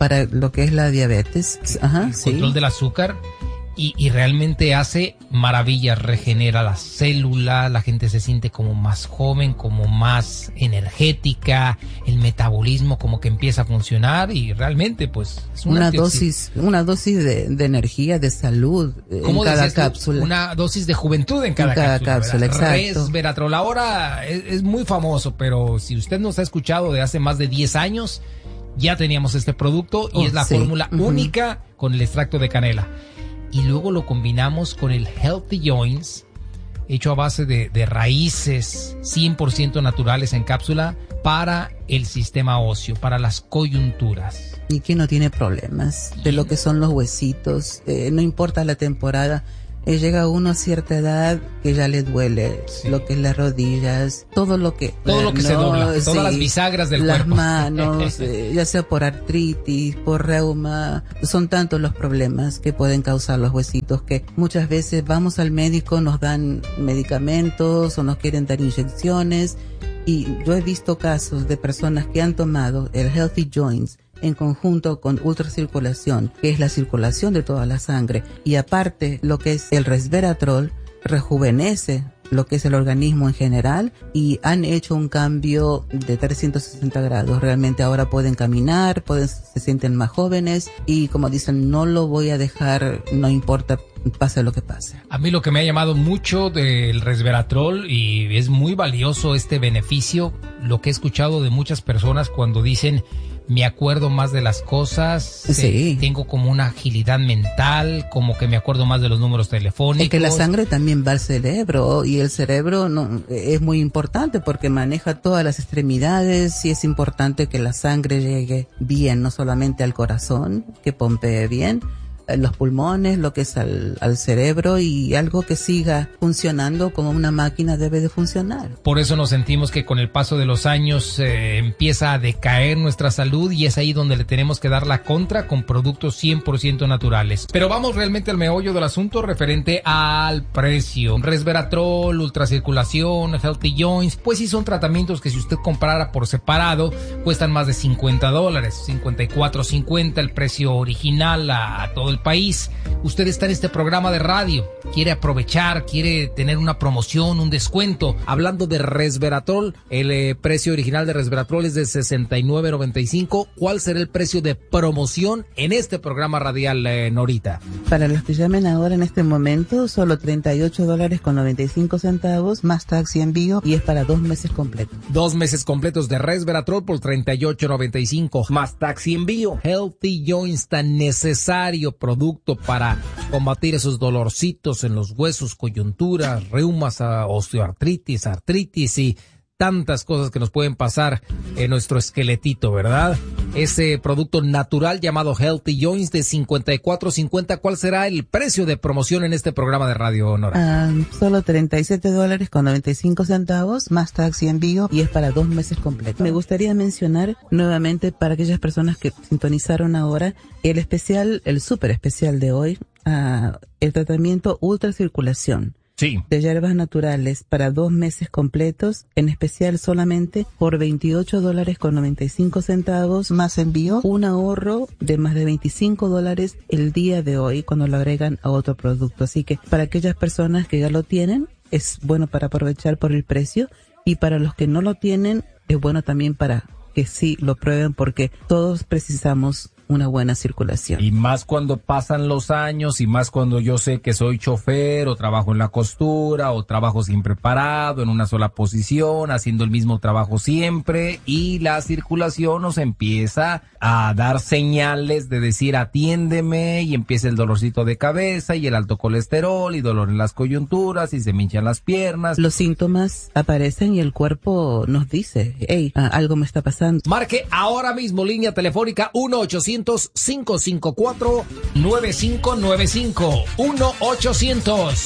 para lo que es la diabetes. Ajá, el sí. Control del azúcar. Y, y realmente hace maravillas, regenera la célula, la gente se siente como más joven, como más energética, el metabolismo como que empieza a funcionar y realmente pues es una dosis, una dosis de, de energía, de salud en cada cápsula. Una dosis de juventud en cada, en cada cápsula, cápsula, exacto. Resveratrol ahora es, es muy famoso, pero si usted nos ha escuchado de hace más de diez años, ya teníamos este producto y oh, es la sí. fórmula uh-huh. única con el extracto de canela. Y luego lo combinamos con el Healthy Joints, hecho a base de, de raíces cien por ciento naturales en cápsula para el sistema óseo, para las coyunturas. Y que no tiene problemas de lo que son los huesitos, eh, no importa la temporada. Eh, llega uno a cierta edad que ya le duele sí. lo que es las rodillas, todo lo que todo lo que no, se dobla, sí, todas las bisagras del las cuerpo, las manos, eh, ya sea por artritis, por reuma, son tantos los problemas que pueden causar los huesitos que muchas veces vamos al médico, nos dan medicamentos o nos quieren dar inyecciones y yo he visto casos de personas que han tomado el Healthy Joints en conjunto con ultracirculación, que es la circulación de toda la sangre, y aparte lo que es el resveratrol, rejuvenece lo que es el organismo en general y han hecho un cambio de trescientos sesenta grados. Realmente ahora pueden caminar, pueden, se sienten más jóvenes y como dicen, no lo voy a dejar, no importa, pase lo que pase. A mí lo que me ha llamado mucho del resveratrol y es muy valioso este beneficio, lo que he escuchado de muchas personas cuando dicen me acuerdo más de las cosas, sí. eh, tengo como una agilidad mental, como que me acuerdo más de los números telefónicos. Es que la sangre también va al cerebro y el cerebro no es muy importante porque maneja todas las extremidades y es importante que la sangre llegue bien, no solamente al corazón, que pompee bien, los pulmones, lo que es al, al cerebro y algo que siga funcionando como una máquina debe de funcionar. Por eso nos sentimos que con el paso de los años eh, empieza a decaer nuestra salud y es ahí donde le tenemos que dar la contra con productos cien por ciento naturales. Pero vamos realmente al meollo del asunto referente al precio. Resveratrol, ultracirculación, Healthy Joints, pues sí son tratamientos que si usted comprara por separado cuestan más de cincuenta dólares, cincuenta y cuatro cincuenta el precio original a, a todo el país. Usted está en este programa de radio, quiere aprovechar, quiere tener una promoción, un descuento. Hablando de resveratrol, el eh, precio original de resveratrol es de sesenta y nueve noventa y cinco. ¿Cuál será el precio de promoción en este programa radial, eh, Norita? Para los que llamen ahora en este momento, solo treinta y ocho dólares con noventa y cinco centavos, más tax y envío, y es para dos meses completos. Dos meses completos de resveratrol por treinta y ocho noventa y cinco, más tax y envío. Healthy Joints, tan necesario producto para combatir esos dolorcitos en los huesos, coyunturas, reumas, osteoartritis, artritis y tantas cosas que nos pueden pasar en nuestro esqueletito, ¿verdad? Ese producto natural llamado Healthy Joints de cincuenta y cuatro cincuenta, ¿cuál será el precio de promoción en este programa de Radio Nora? Um, solo treinta y siete dólares con noventa y cinco centavos, más tax y envío, y es para dos meses completos. Me gustaría mencionar nuevamente para aquellas personas que sintonizaron ahora el especial, el súper especial de hoy, uh, el tratamiento ultracirculación. Sí. De hierbas naturales para dos meses completos, en especial solamente por veintiocho dólares con noventa y cinco centavos más envío, un ahorro de más de veinticinco dólares el día de hoy cuando lo agregan a otro producto. Así que para aquellas personas que ya lo tienen, es bueno para aprovechar por el precio, y para los que no lo tienen, es bueno también para que sí lo prueben porque todos precisamos una buena circulación. Y más cuando pasan los años y más cuando yo sé que soy chofer o trabajo en la costura o trabajo siempre parado en una sola posición, haciendo el mismo trabajo siempre, y la circulación nos empieza a dar señales de decir atiéndeme, y empieza el dolorcito de cabeza y el alto colesterol y dolor en las coyunturas y se me hinchan las piernas. Los síntomas aparecen y el cuerpo nos dice, hey, algo me está pasando. Marque ahora mismo línea telefónica uno ochocientos cinco cinco cuatro nueve cinco nueve cinco, uno ochocientos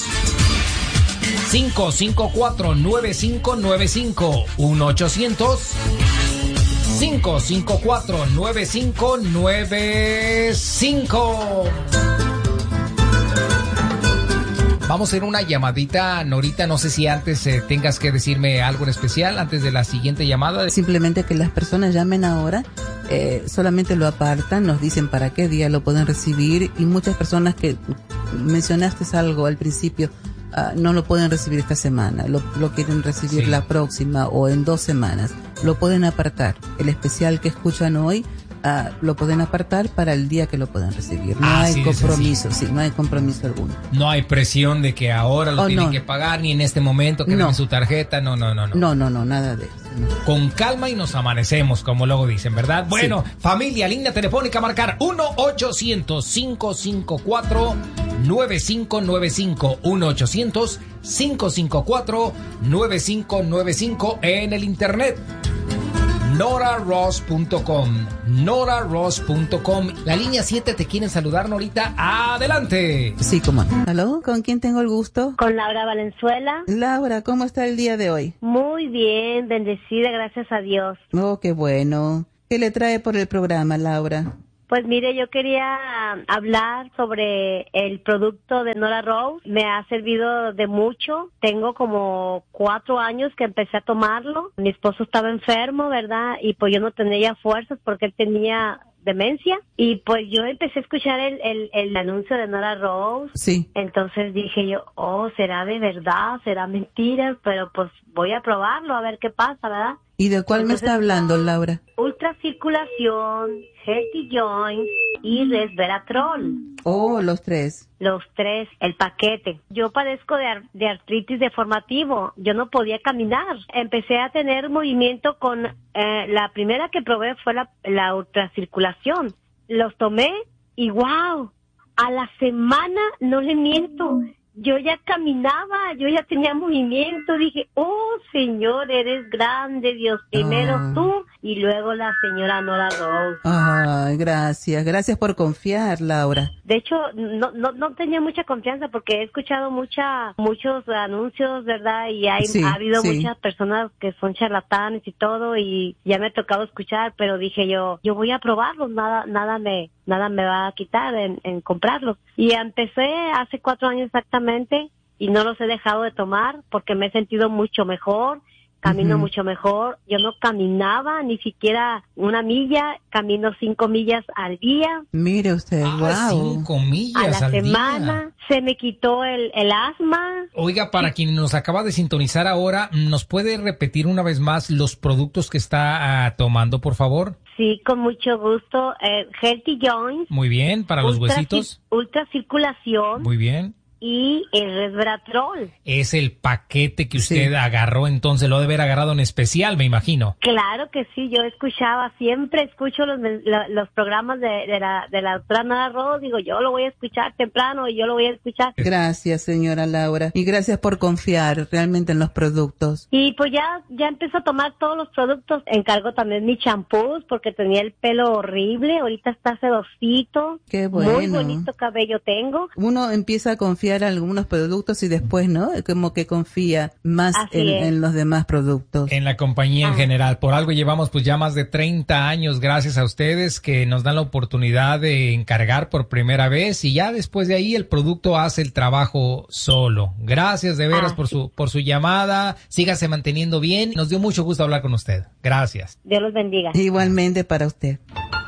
cinco cinco cuatro nueve cinco nueve cinco, uno ochocientos cinco cinco cuatro nueve cinco nueve cinco. Vamos a hacer una llamadita, Norita, no sé si antes eh, tengas que decirme algo en especial antes de la siguiente llamada. Simplemente que las personas llamen ahora eh, solamente lo apartan, nos dicen para qué día lo pueden recibir, y muchas personas que mencionaste algo al principio, uh, no lo pueden recibir esta semana, lo, lo quieren recibir sí. la próxima o en dos semanas. Lo pueden apartar. El especial que escuchan hoy uh, lo pueden apartar para el día que lo pueden recibir. No ah, hay sí, compromiso, sí, no hay compromiso alguno. No hay presión de que ahora lo oh, tienen no. que pagar, ni en este momento que no. den su tarjeta, no, no, no, no. No, no, no, nada de eso. No. Con calma y nos amanecemos, como luego dicen, ¿verdad? Bueno, sí. familia, línea telefónica, marcar uno ochocientos, cinco cinco cuatro, nueve cinco nueve cinco, uno ochocientos, cinco cinco cuatro, nueve cinco nueve cinco, en el internet nora ross punto com, nora ross punto com. La línea siete te quieren saludar, Norita. Adelante. Sí, cómo no. ¿Aló? ¿Con quién tengo el gusto? Con Laura Valenzuela. Laura, ¿cómo está el día de hoy? Muy bien, bendecida, gracias a Dios. Oh, qué bueno. ¿Qué le trae por el programa, Laura? Pues mire, yo quería hablar sobre el producto de Nora Rose. Me ha servido de mucho. Tengo como cuatro años que empecé a tomarlo. Mi esposo estaba enfermo, ¿verdad? Y pues yo no tenía fuerzas porque él tenía demencia. Y pues yo empecé a escuchar el, el, el anuncio de Nora Rose. Sí. Entonces dije yo, oh, ¿será de verdad? ¿Será mentira? Pero pues voy a probarlo a ver qué pasa, ¿verdad? ¿Y de cuál Entonces, me está hablando, Laura? Ultracirculación, Healthy Joints y Resveratrol. Oh, los tres. Los tres, el paquete. Yo padezco de, ar- de artritis deformativo. Yo no podía caminar. Empecé a tener movimiento con... Eh, la primera que probé fue la, la ultracirculación. Los tomé y wow, a la semana, no le miento, yo ya caminaba, yo ya tenía movimiento. Dije, oh Señor, eres grande, Dios, primero ah. tú y luego la señora Nora Rose. Ay, gracias, gracias por confiar, Laura. De hecho, no, no, no tenía mucha confianza porque he escuchado mucha, muchos anuncios, ¿verdad? Y hay, sí, ha habido sí. muchas personas que son charlatanes y todo, y ya me ha tocado escuchar, pero dije yo, yo voy a probarlos, nada, nada me, nada me va a quitar en, en comprarlos. Y empecé hace cuatro años exactamente, y no los he dejado de tomar porque me he sentido mucho mejor. Camino uh-huh. mucho mejor. Yo no caminaba ni siquiera una milla, camino cinco millas al día. Mire usted, ah, wow. Cinco millas a la al semana. Día. Se me quitó el, el asma. Oiga, para quien nos acaba de sintonizar ahora, ¿nos puede repetir una vez más los productos que está uh, tomando, por favor? Sí, con mucho gusto. Eh, Healthy Joints. Muy bien, para los ultra, huesitos. Ultracirculación. Muy bien. Y el Resveratrol. Es el paquete que usted sí. agarró, entonces lo debe haber agarrado en especial, me imagino. Claro que sí, yo escuchaba, siempre escucho los, los programas de, de la de la doctora Nora Rose, digo, yo lo voy a escuchar temprano y yo lo voy a escuchar. Gracias, señora Laura, y gracias por confiar realmente en los productos. Y pues ya ya empiezo a tomar todos los productos, encargo también mis champús porque tenía el pelo horrible, ahorita está sedosito. Qué bueno. Muy bonito cabello tengo. Uno empieza a confiar algunos productos y después, ¿no? Como que confía más en, en los demás productos. En la compañía ah. en general. Por algo llevamos pues ya más de treinta años, gracias a ustedes que nos dan la oportunidad de encargar por primera vez, y ya después de ahí el producto hace el trabajo solo. Gracias de veras ah, por sí. su por su llamada. Sígase manteniendo bien. Nos dio mucho gusto hablar con usted. Gracias. Dios los bendiga. Igualmente para usted.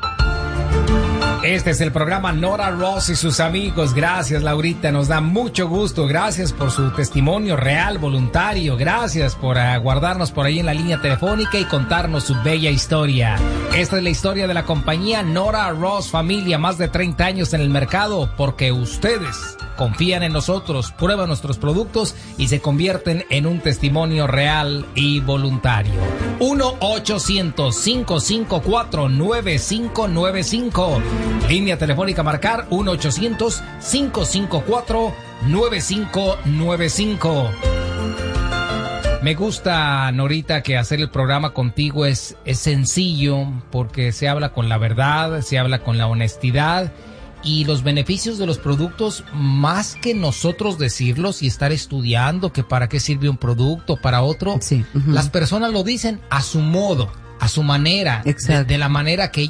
Este es el programa Nora Ross y sus amigos. Gracias, Laurita, nos da mucho gusto. Gracias por su testimonio real, voluntario. Gracias por uh, guardarnos por ahí en la línea telefónica y contarnos su bella historia. Esta es la historia de la compañía Nora Ross Familia, más de treinta años en el mercado, porque ustedes confían en nosotros, prueban nuestros productos y se convierten en un testimonio real y voluntario. uno ochocientos, cinco cinco cuatro, nueve cinco nueve cinco. Línea telefónica marcar uno ochocientos, cinco cinco cuatro, nueve cinco nueve cinco. Me gusta, Norita, que hacer el programa contigo es, es sencillo porque se habla con la verdad, se habla con la honestidad. Y los beneficios de los productos, más que nosotros decirlos y estar estudiando que para qué sirve un producto, para otro, sí, uh-huh. las personas lo dicen a su modo, a su manera, de, de la manera que ellos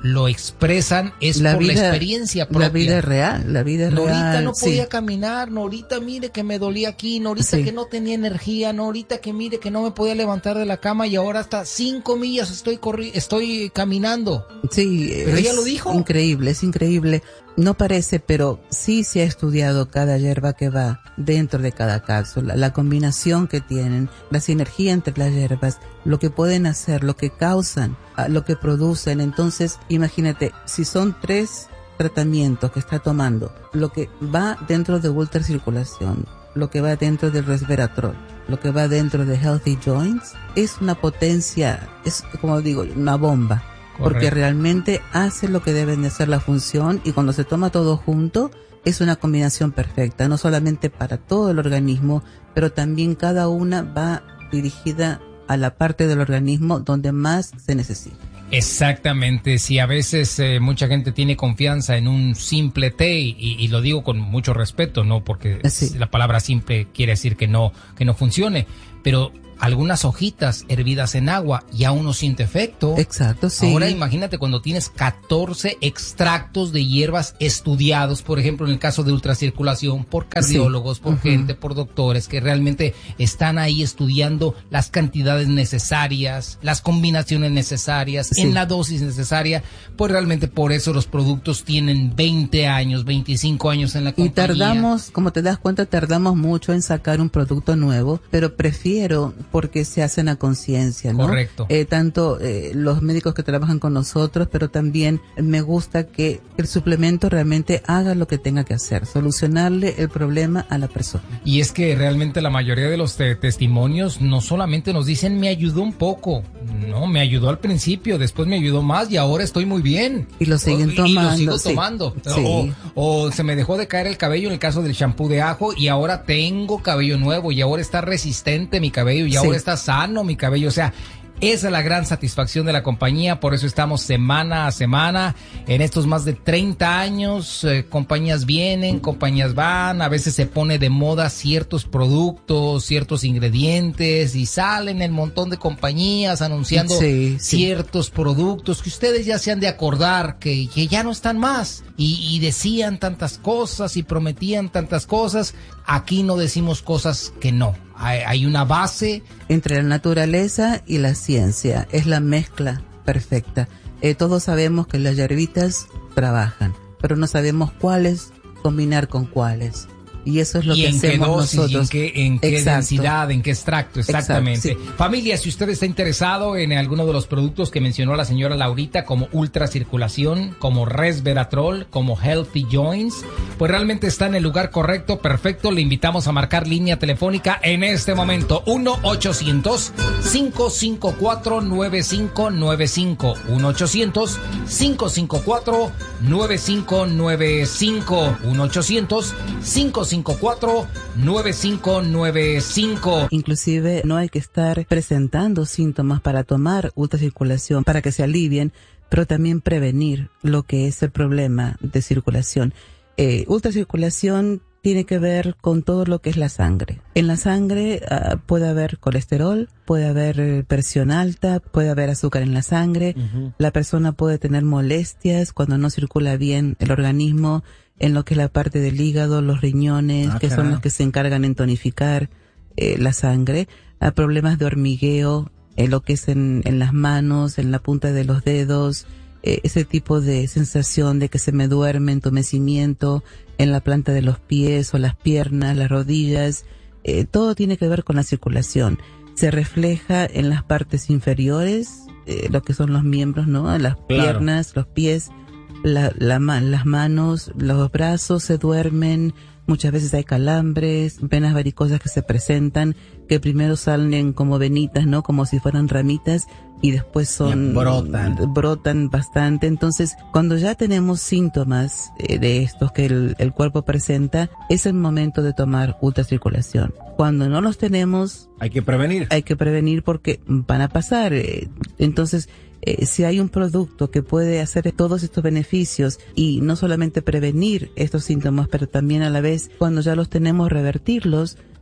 lo expresan es la por vida, la experiencia propia. La vida es real, la vida es Norita real. Norita no podía sí. caminar, Norita mire que me dolía aquí, Norita sí. que no tenía energía, Norita que mire que no me podía levantar de la cama y ahora hasta cinco millas estoy corri estoy caminando. Sí, pero ella lo dijo. Increíble, es increíble. No parece, pero sí se ha estudiado cada hierba que va dentro de cada cápsula, la combinación que tienen, la sinergia entre las hierbas, lo que pueden hacer, lo que causan, lo que producen. Entonces, imagínate, si son tres tratamientos que está tomando, lo que va dentro de ultracirculación, lo que va dentro del resveratrol, lo que va dentro de Healthy Joints, es una potencia, es como digo, una bomba. Correcto. Porque realmente hace lo que deben de hacer la función, y cuando se toma todo junto es una combinación perfecta, no solamente para todo el organismo, pero también cada una va dirigida a la parte del organismo donde más se necesita. Exactamente, si a veces eh, mucha gente tiene confianza en un simple té, y, y lo digo con mucho respeto, no porque sí. la palabra simple quiere decir que no, que no funcione, pero algunas hojitas hervidas en agua ya uno siente efecto. Exacto, sí. Ahora imagínate cuando tienes catorce extractos de hierbas estudiados, por ejemplo, en el caso de ultracirculación, por cardiólogos, sí. por uh-huh. gente, por doctores, que realmente están ahí estudiando las cantidades necesarias, las combinaciones necesarias, sí. en la dosis necesaria, pues realmente por eso los productos tienen veinte años, veinticinco años en la compañía. Y tardamos, como te das cuenta, tardamos mucho en sacar un producto nuevo, pero prefiero porque se hacen a conciencia, ¿no? Correcto. Eh, tanto eh, los médicos que trabajan con nosotros, pero también me gusta que el suplemento realmente haga lo que tenga que hacer, solucionarle el problema a la persona. Y es que realmente la mayoría de los te testimonios no solamente nos dicen me ayudó un poco, no, me ayudó al principio, después me ayudó más y ahora estoy muy bien. Y lo siguen o, tomando. Y lo sigo sí. tomando. Sí. O, o se me dejó de caer el cabello en el caso del shampoo de ajo y ahora tengo cabello nuevo y ahora está resistente mi cabello y Y ahora sí. está sano mi cabello, o sea, esa es la gran satisfacción de la compañía, por eso estamos semana a semana, en estos más de treinta años, eh, compañías vienen, compañías van, a veces se pone de moda ciertos productos, ciertos ingredientes y salen el montón de compañías anunciando sí, sí. ciertos productos que ustedes ya se han de acordar que, que ya no están más y, y decían tantas cosas y prometían tantas cosas. Aquí no decimos cosas que no. Hay, hay una base. Entre la naturaleza y la ciencia. Es la mezcla perfecta. Eh, todos sabemos que las hierbitas trabajan, pero no sabemos cuáles combinar con cuáles. Y eso es lo que hacemos nosotros. ¿Y en qué, en qué densidad, en qué extracto? Exactamente. Exacto, sí. Familia, si usted está interesado en alguno de los productos que mencionó la señora Laurita, como ultracirculación, como resveratrol, como Healthy Joints, pues realmente está en el lugar correcto, perfecto. Le invitamos a marcar línea telefónica en este momento. uno ochocientos, cinco cinco cuatro, nueve cinco nueve cinco. uno ochocientos, cinco cinco cuatro, nueve cinco nueve cinco. uno ochocientos, cinco cinco cuatro, nueve cinco nueve cinco. Inclusive no hay que estar presentando síntomas para tomar ultracirculación para que se alivien, pero también prevenir lo que es el problema de circulación. Eh, ultracirculación tiene que ver con todo lo que es la sangre. En la sangre uh, puede haber colesterol, puede haber presión alta, puede haber azúcar en la sangre. Uh-huh. La persona puede tener molestias cuando no circula bien el organismo, en lo que es la parte del hígado, los riñones, ah, que caray. son los que se encargan en tonificar eh, la sangre, a problemas de hormigueo, en lo que es en, en las manos, en la punta de los dedos, eh, ese tipo de sensación de que se me duerme, entumecimiento en la planta de los pies o las piernas, las rodillas, eh, todo tiene que ver con la circulación. Se refleja en las partes inferiores, eh, lo que son los miembros, ¿no? Las claro. piernas, los pies, La, la, las manos, los brazos se duermen, muchas veces hay calambres, venas varicosas que se presentan, que primero salen como venitas, ¿no? Como si fueran ramitas, y después son, y brotan. brotan bastante. Entonces, cuando ya tenemos síntomas eh, de estos que el, el cuerpo presenta, es el momento de tomar ultracirculación. Cuando no los tenemos, hay que prevenir. Hay que prevenir porque van a pasar. Eh, entonces, Eh, si hay un producto que puede hacer todos estos beneficios y no solamente prevenir estos síntomas, pero también a la vez, cuando ya los tenemos, revertirlos,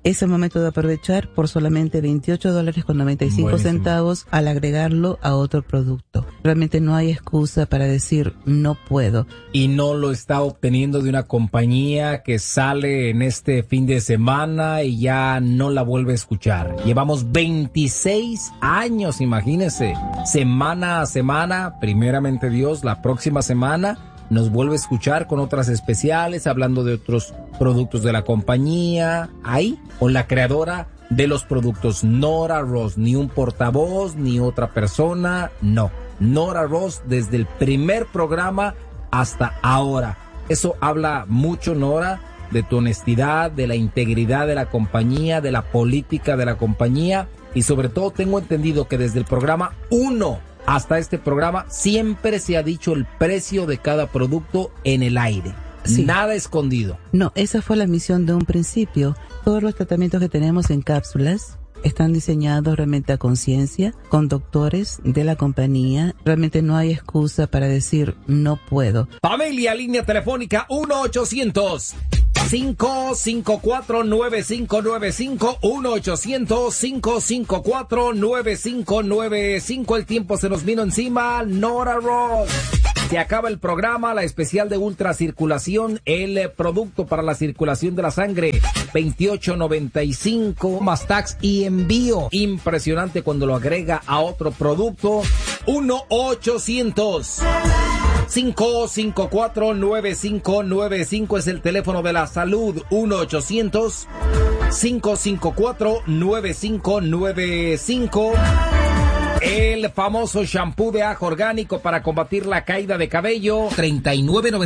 Es el momento de aprovechar por solamente veintiocho dólares con noventa y cinco Buenísimo. centavos al agregarlo a otro producto. Realmente no hay excusa para decir no puedo. Y no lo está obteniendo de una compañía que sale en este fin de semana y ya no la vuelve a escuchar. Llevamos veintiséis años, imagínese, semana a semana, primeramente Dios, la próxima semana nos vuelve a escuchar con otras especiales, hablando de otros productos de la compañía, ahí, con la creadora de los productos, Nora Ross, ni un portavoz, ni otra persona, no. Nora Ross desde el primer programa hasta ahora. Eso habla mucho, Nora, de tu honestidad, de la integridad de la compañía, de la política de la compañía, y sobre todo tengo entendido que desde el programa uno hasta este programa siempre se ha dicho el precio de cada producto en el aire. Sí. Nada escondido. No, esa fue la misión de un principio. Todos los tratamientos que tenemos en cápsulas están diseñados realmente a conciencia, con doctores de la compañía. Realmente no hay excusa para decir no puedo. Familia, línea telefónica uno ochocientos cinco cinco cuatro nueve cinco nueve cinco, uno ochocientos cinco cinco cuatro nueve cinco nueve cinco. El tiempo se nos vino encima. Nora Ross. Se acaba el programa, la especial de ultracirculación, el producto para la circulación de la sangre, veintiocho noventa y cinco, más tax y envío. Impresionante cuando lo agrega a otro producto. uno ochocientos cinco cinco cuatro nueve cinco nueve cinco es el teléfono de la salud. uno ochocientos cinco cinco cuatro nueve cinco nueve cinco. El famoso shampoo de ajo orgánico para combatir la caída de cabello, treinta y nueve noventa y cinco.